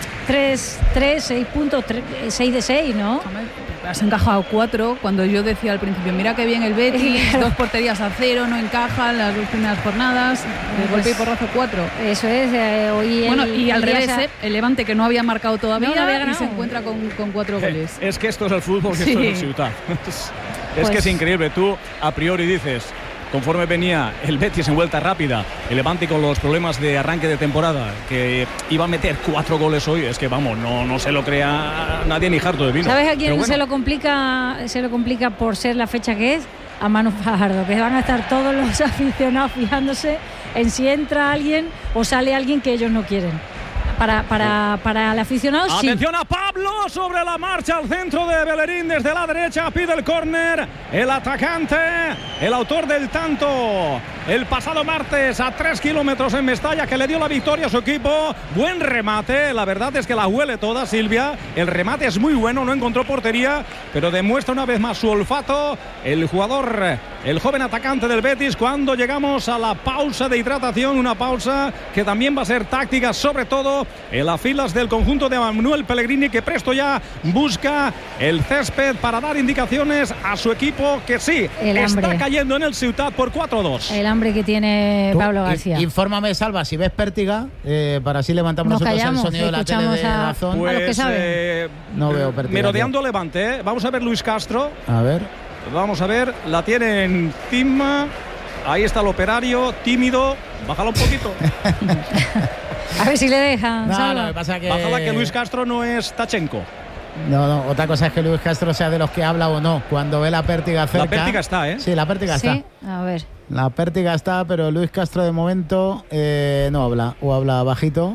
6 puntos, 6 de 6, ¿no? Has encajado 4, cuando yo decía al principio, mira qué bien el Betis, 2 porterías a 0, no encajan las 2 primeras jornadas, de golpe y porrazo 4. Eso es, hoy y al revés, el Levante, que no había marcado todavía, no había y se encuentra con 4 goles. Es que esto es el fútbol, que esto es el Ciutat. Es que es increíble, tú a priori dices, conforme venía el Betis en vuelta rápida, el Levante con los problemas de arranque de temporada, que iba a meter 4 goles hoy, es que vamos, no se lo crea nadie ni harto de vino. ¿Sabes a quién se lo complica por ser la fecha que es? A Manu Fajardo, que van a estar todos los aficionados fijándose en si entra alguien o sale alguien que ellos no quieren. Para el aficionado, sí. Atención a Pablo sobre la marcha al centro de Bellerín desde la derecha, pide el córner, el atacante, el autor del tanto el pasado martes a 3 kilómetros en Mestalla, que le dio la victoria a su equipo. Buen remate, la verdad es que la huele toda Silvia, el remate es muy bueno, no encontró portería, pero demuestra una vez más su olfato el jugador, el joven atacante del Betis, cuando llegamos a la pausa de hidratación, una pausa que también va a ser táctica, sobre todo en las filas del conjunto de Manuel Pellegrini, que presto ya busca el césped para dar indicaciones a su equipo, que sí, está cayendo en el Ciutat por 4-2. El hambre que tiene Pablo García. Infórmame, Salva, si ves Pértiga, para así levantamos nosotros el sonido de la tele de Dazón. Pues, a los que saben. No veo Pértiga. Merodeando Levante, Vamos a ver Luis Castro. A ver. Vamos a ver, la tiene encima. Ahí está el operario, tímido. Bájalo un poquito. A ver si le dejan. No, me pasa que... Bájala, que Luis Castro no es Tachenko. No, otra cosa es que Luis Castro sea de los que habla o no. Cuando ve la Pértiga cerca. La Pértiga está, Sí, la Pértiga está. A ver. La Pértiga está, pero Luis Castro de momento no habla. O habla bajito.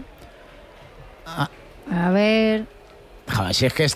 A ver. Joder, si es que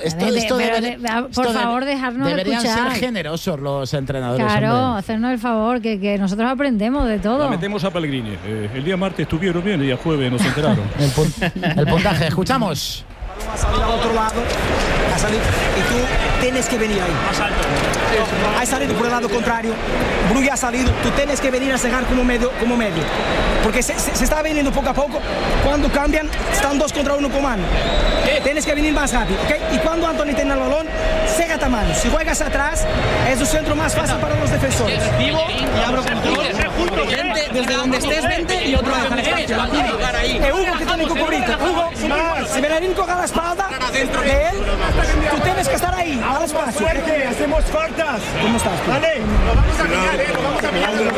por favor, dejarnos deberían escuchar. ser generosos los entrenadores. Claro, hombre. hacernos el favor, que nosotros aprendemos de todo. La metemos a Pellegrini. El día martes estuvieron bien, el día jueves nos enteraron. el puntaje, escuchamos. Ha salido al otro lado, ha salido, y tú tienes que venir ahí. Más alto. Ha salido por el lado contrario, Brugge ha salido, tú tienes que venir a cegar como medio. Porque se está viniendo poco a poco, cuando cambian, están 2 contra 1 con mano. Tienes que venir más rápido, ¿ok? Y cuando Anthony tiene el balón, cégate a mano. Si juegas atrás, es el centro más fácil para los defensores. Y abro control. Vente, desde donde estés, vente y otro deja el espacio. Hugo, que tiene que cubrirte. Hugo, si Bellerín coja la espalda de él, tú tienes que estar ahí, al espacio. Hacemos faltas. ¿Cómo estás? Vale, lo vamos a pillar, lo vamos a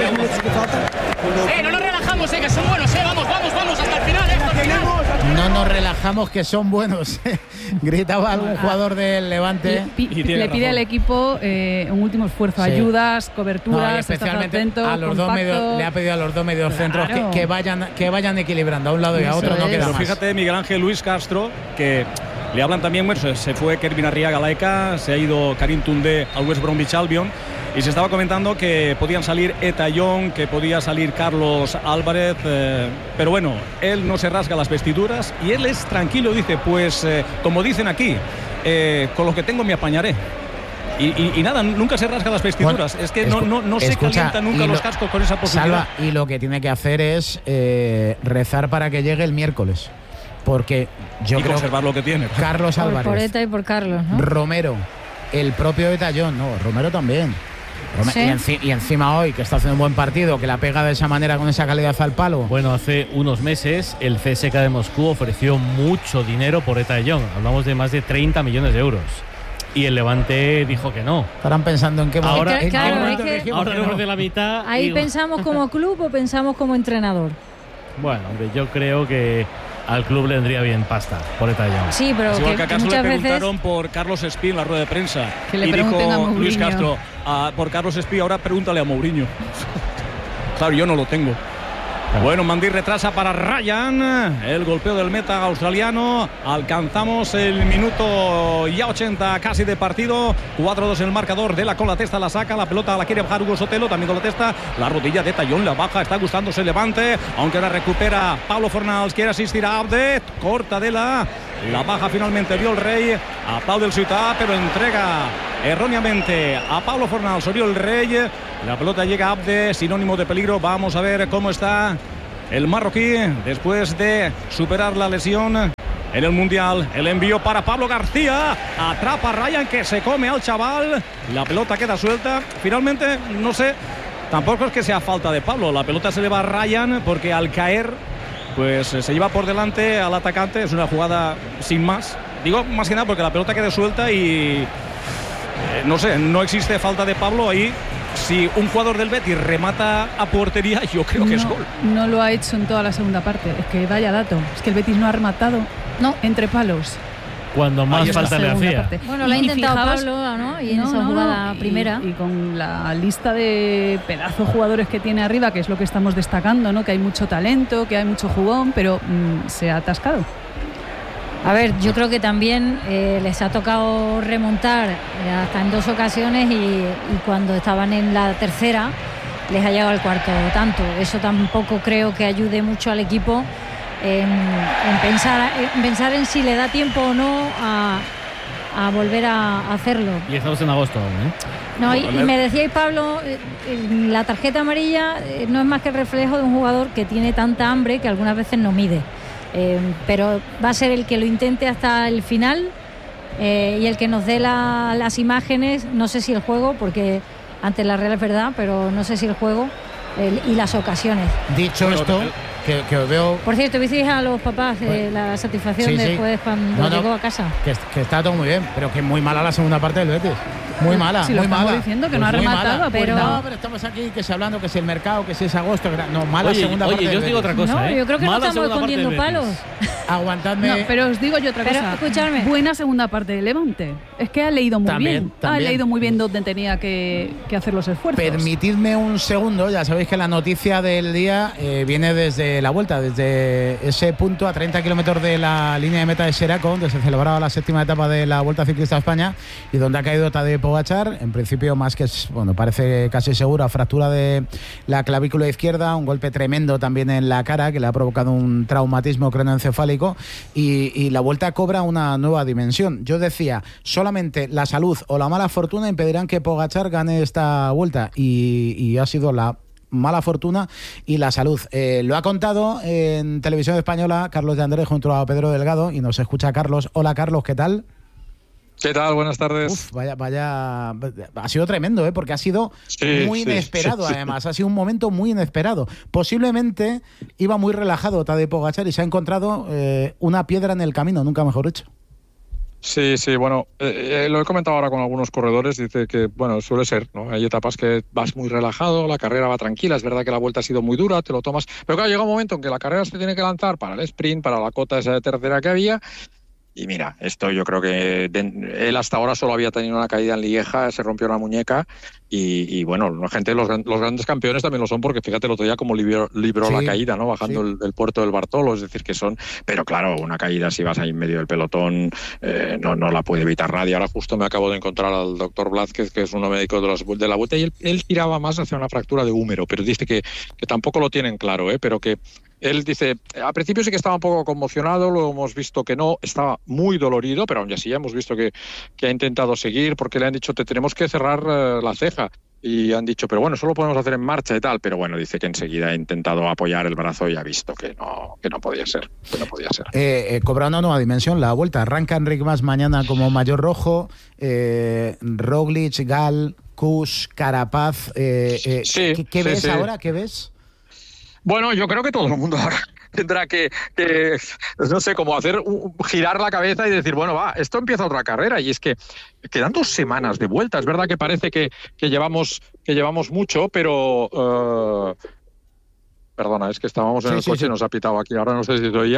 pillar. No nos relajamos, que son buenos, vamos, hasta el final, hasta el final. No nos relajamos, que son buenos. Gritaba algún jugador del Levante. Le pide al equipo un último esfuerzo, ayudas, coberturas, especialmente atento, a los le ha pedido a los 2 mediocentros que vayan equilibrando a un lado y a otro, no queda más. Fíjate, Miguel Ángel, Luis Castro, que le hablan también, se fue Kervin Arriaga a la ECA, se ha ido Karim Toundé al West Bromwich Albion, y se estaba comentando que podían salir Eta Young, que podía salir Carlos Álvarez, pero bueno, él no se rasga las vestiduras y él es tranquilo, dice, pues como dicen aquí, con lo que tengo me apañaré. Y nada, nunca se rasga las vestiduras. Bueno, es que no se calienta nunca los cascos con esa posibilidad. Salva, y lo que tiene que hacer es rezar para que llegue el miércoles. Porque yo creo conservar lo que tiene. Carlos Álvarez. Por Eta y por Carlos, ¿no? Romero, el propio Eta Young, no, Romero también. ¿Sí? Y encima hoy, que está haciendo un buen partido, que la pega de esa manera con esa calidad al palo. Bueno, hace unos meses el CSKA de Moscú ofreció mucho dinero por Eta Young. Hablamos de más de 30 millones de euros. y el Levante dijo que no. Estarán pensando en qué momento. Ahora no de la mitad. Ahí pensamos como club o pensamos como entrenador. Bueno, hombre, yo creo que al club le vendría bien pasta por Etallón. Sí, pero es igual que acaso muchas le veces preguntaron por Carlos Espí en la rueda de prensa. Que le y pregunten a dijo Mourinho. Luis Castro, por Carlos Espí, ahora pregúntale a Mourinho. Claro, yo no lo tengo. Bueno, Mandir retrasa para Ryan. El golpeo del meta australiano. Alcanzamos el minuto ya 80 casi de partido. 4-2 el marcador. De la con la testa la saca. La pelota la quiere bajar Hugo Sotelo. También con la testa. La rodilla de Tallón la baja. Está gustándose el Levante. Aunque la recupera Pablo Fornals. Quiere asistir a Abde. Corta de la baja finalmente Oriol Rey. Aplaude el Ciutat, pero entrega erróneamente a Pablo Fornals. Oriol Rey. La pelota llega a Abde, sinónimo de peligro. Vamos a ver cómo está el marroquí después de superar la lesión en el Mundial. El envío para Pablo García. Atrapa a Ryan, que se come al chaval. La pelota queda suelta. Finalmente, no sé, tampoco es que sea falta de Pablo. La pelota se le va a Ryan porque al caer, pues se lleva por delante al atacante. Es una jugada sin más. Digo más que nada porque la pelota queda suelta y no sé, no existe falta de Pablo ahí. Si un jugador del Betis remata a portería, yo creo que es gol. No lo ha hecho en toda la segunda parte. Es que vaya dato. Es que el Betis no ha rematado entre palos. Cuando más falta le hacía. Parte. Bueno, lo ha intentado Pablo, ¿no? Y en esa jugada primera. Y con la lista de pedazos jugadores que tiene arriba, que es lo que estamos destacando, ¿no? Que hay mucho talento, que hay mucho jugón, pero se ha atascado. A ver, yo creo que también les ha tocado remontar hasta en 2 ocasiones y cuando estaban en la tercera les ha llegado el cuarto tanto. Eso tampoco creo que ayude mucho al equipo en pensar en si le da tiempo o no a volver a hacerlo. Y estamos en agosto aún, ¿eh? No, y me decíais, Pablo, la tarjeta amarilla no es más que el reflejo de un jugador que tiene tanta hambre que algunas veces no mide. Pero va a ser el que lo intente hasta el final y el que nos dé las imágenes, no sé si el juego, porque ante la Real es verdad, pero no sé si el juego y las ocasiones. Dicho esto, que os veo... Por cierto, ¿visteis a los papás la satisfacción del juez cuando llegó a casa? Que está todo muy bien, pero que muy mala la segunda parte del Betis. Muy mala, si muy lo mala. Diciendo que no ha rematado, pero no, pero estamos aquí que se hablando que si el mercado, que si es agosto, no, mala segunda parte. Oye, yo os digo otra cosa, yo creo que no estamos escondiendo palos. Aguantadme. No, pero os digo yo otra cosa. Escuchadme. Buena segunda parte de Levante. Es que ha leído muy bien. También. Ha leído muy bien dónde tenía que hacer los esfuerzos. Permitidme un segundo, ya sabéis que la noticia del día viene desde la vuelta, desde ese punto a 30 kilómetros de la línea de meta de Xeraco, donde se celebraba la 7ª etapa de la Vuelta Ciclista a España y donde ha caído Tadej Pogačar. En principio, más que parece casi segura, fractura de la clavícula izquierda, un golpe tremendo también en la cara que le ha provocado un traumatismo craneoencefálico y la Vuelta cobra una nueva dimensión. Yo decía, solamente la salud o la mala fortuna impedirán que Pogačar gane esta Vuelta y ha sido la mala fortuna y la salud. Lo ha contado en Televisión Española Carlos de Andrés junto a Pedro Delgado y nos escucha Carlos. Hola Carlos, ¿qué tal? ¿Qué tal? Buenas tardes. Uf, vaya, ha sido tremendo, porque ha sido muy inesperado, además. Ha sido un momento muy inesperado. Posiblemente iba muy relajado Tadej Pogačar y se ha encontrado una piedra en el camino, nunca mejor dicho. Sí, bueno, lo he comentado ahora con algunos corredores, dice que, bueno, suele ser, ¿no? Hay etapas que vas muy relajado, la carrera va tranquila, es verdad que la vuelta ha sido muy dura, te lo tomas, pero claro, llega un momento en que la carrera se tiene que lanzar para el sprint, para la cota esa de tercera que había. Y mira, esto yo creo que él hasta ahora solo había tenido una caída en Lieja, se rompió la muñeca y bueno, la gente, los grandes campeones también lo son porque fíjate el otro día cómo libró la caída, ¿no? Bajando el puerto del Bartolo, es decir, que son... Pero claro, una caída si vas ahí en medio del pelotón no la puede evitar nadie. Ahora justo me acabo de encontrar al doctor Blázquez, que es uno médico de la Vuelta, y él tiraba más hacia una fractura de húmero, pero dice que tampoco lo tienen claro, pero que... Él dice, al principio sí que estaba un poco conmocionado, lo hemos visto que no, estaba muy dolorido, pero aún así ya hemos visto que ha intentado seguir porque le han dicho, te tenemos que cerrar la ceja. Y han dicho, pero bueno, solo podemos hacer en marcha y tal. Pero bueno, dice que enseguida ha intentado apoyar el brazo y ha visto que no podía ser. Cobra una nueva dimensión la Vuelta. Arranca Enric Mas mañana como mayor rojo. Roglic, Gal, Kuss, Carapaz. ¿Qué ves ahora? ¿Qué ves? Bueno, yo creo que todo el mundo ahora tendrá que no sé, como girar la cabeza y decir, bueno, va, esto empieza otra carrera. Y es que quedan 2 semanas de vuelta. Es verdad que parece que llevamos mucho, pero... Perdona, es que estábamos en el coche y nos ha pitado aquí, ahora no sé si soy ya.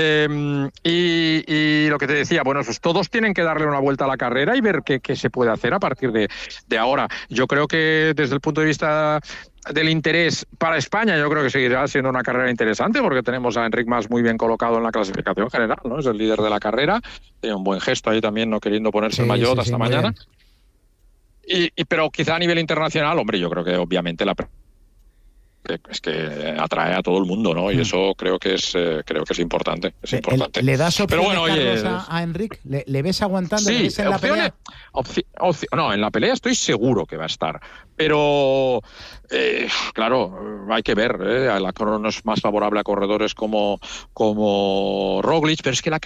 Y lo que te decía, bueno, pues todos tienen que darle una vuelta a la carrera y ver qué se puede hacer a partir de ahora. Yo creo que desde el punto de vista del interés para España, yo creo que seguirá siendo una carrera interesante porque tenemos a Enric Mas muy bien colocado en la clasificación general, ¿no? Es el líder de la carrera, tiene un buen gesto ahí también, no queriendo ponerse el maillot hasta mañana. Pero quizá a nivel internacional, hombre, yo creo que obviamente es que atrae a todo el mundo, ¿no? Y eso creo que es importante. Es importante. ¿Le das opciones, pero bueno, Carlos, a Enric? ¿Le ves aguantando? Sí, ¿Le ves en la pelea? No, en la pelea estoy seguro que va a estar. Pero, claro, hay que ver. La crono es más favorable a corredores como Roglic, pero es que la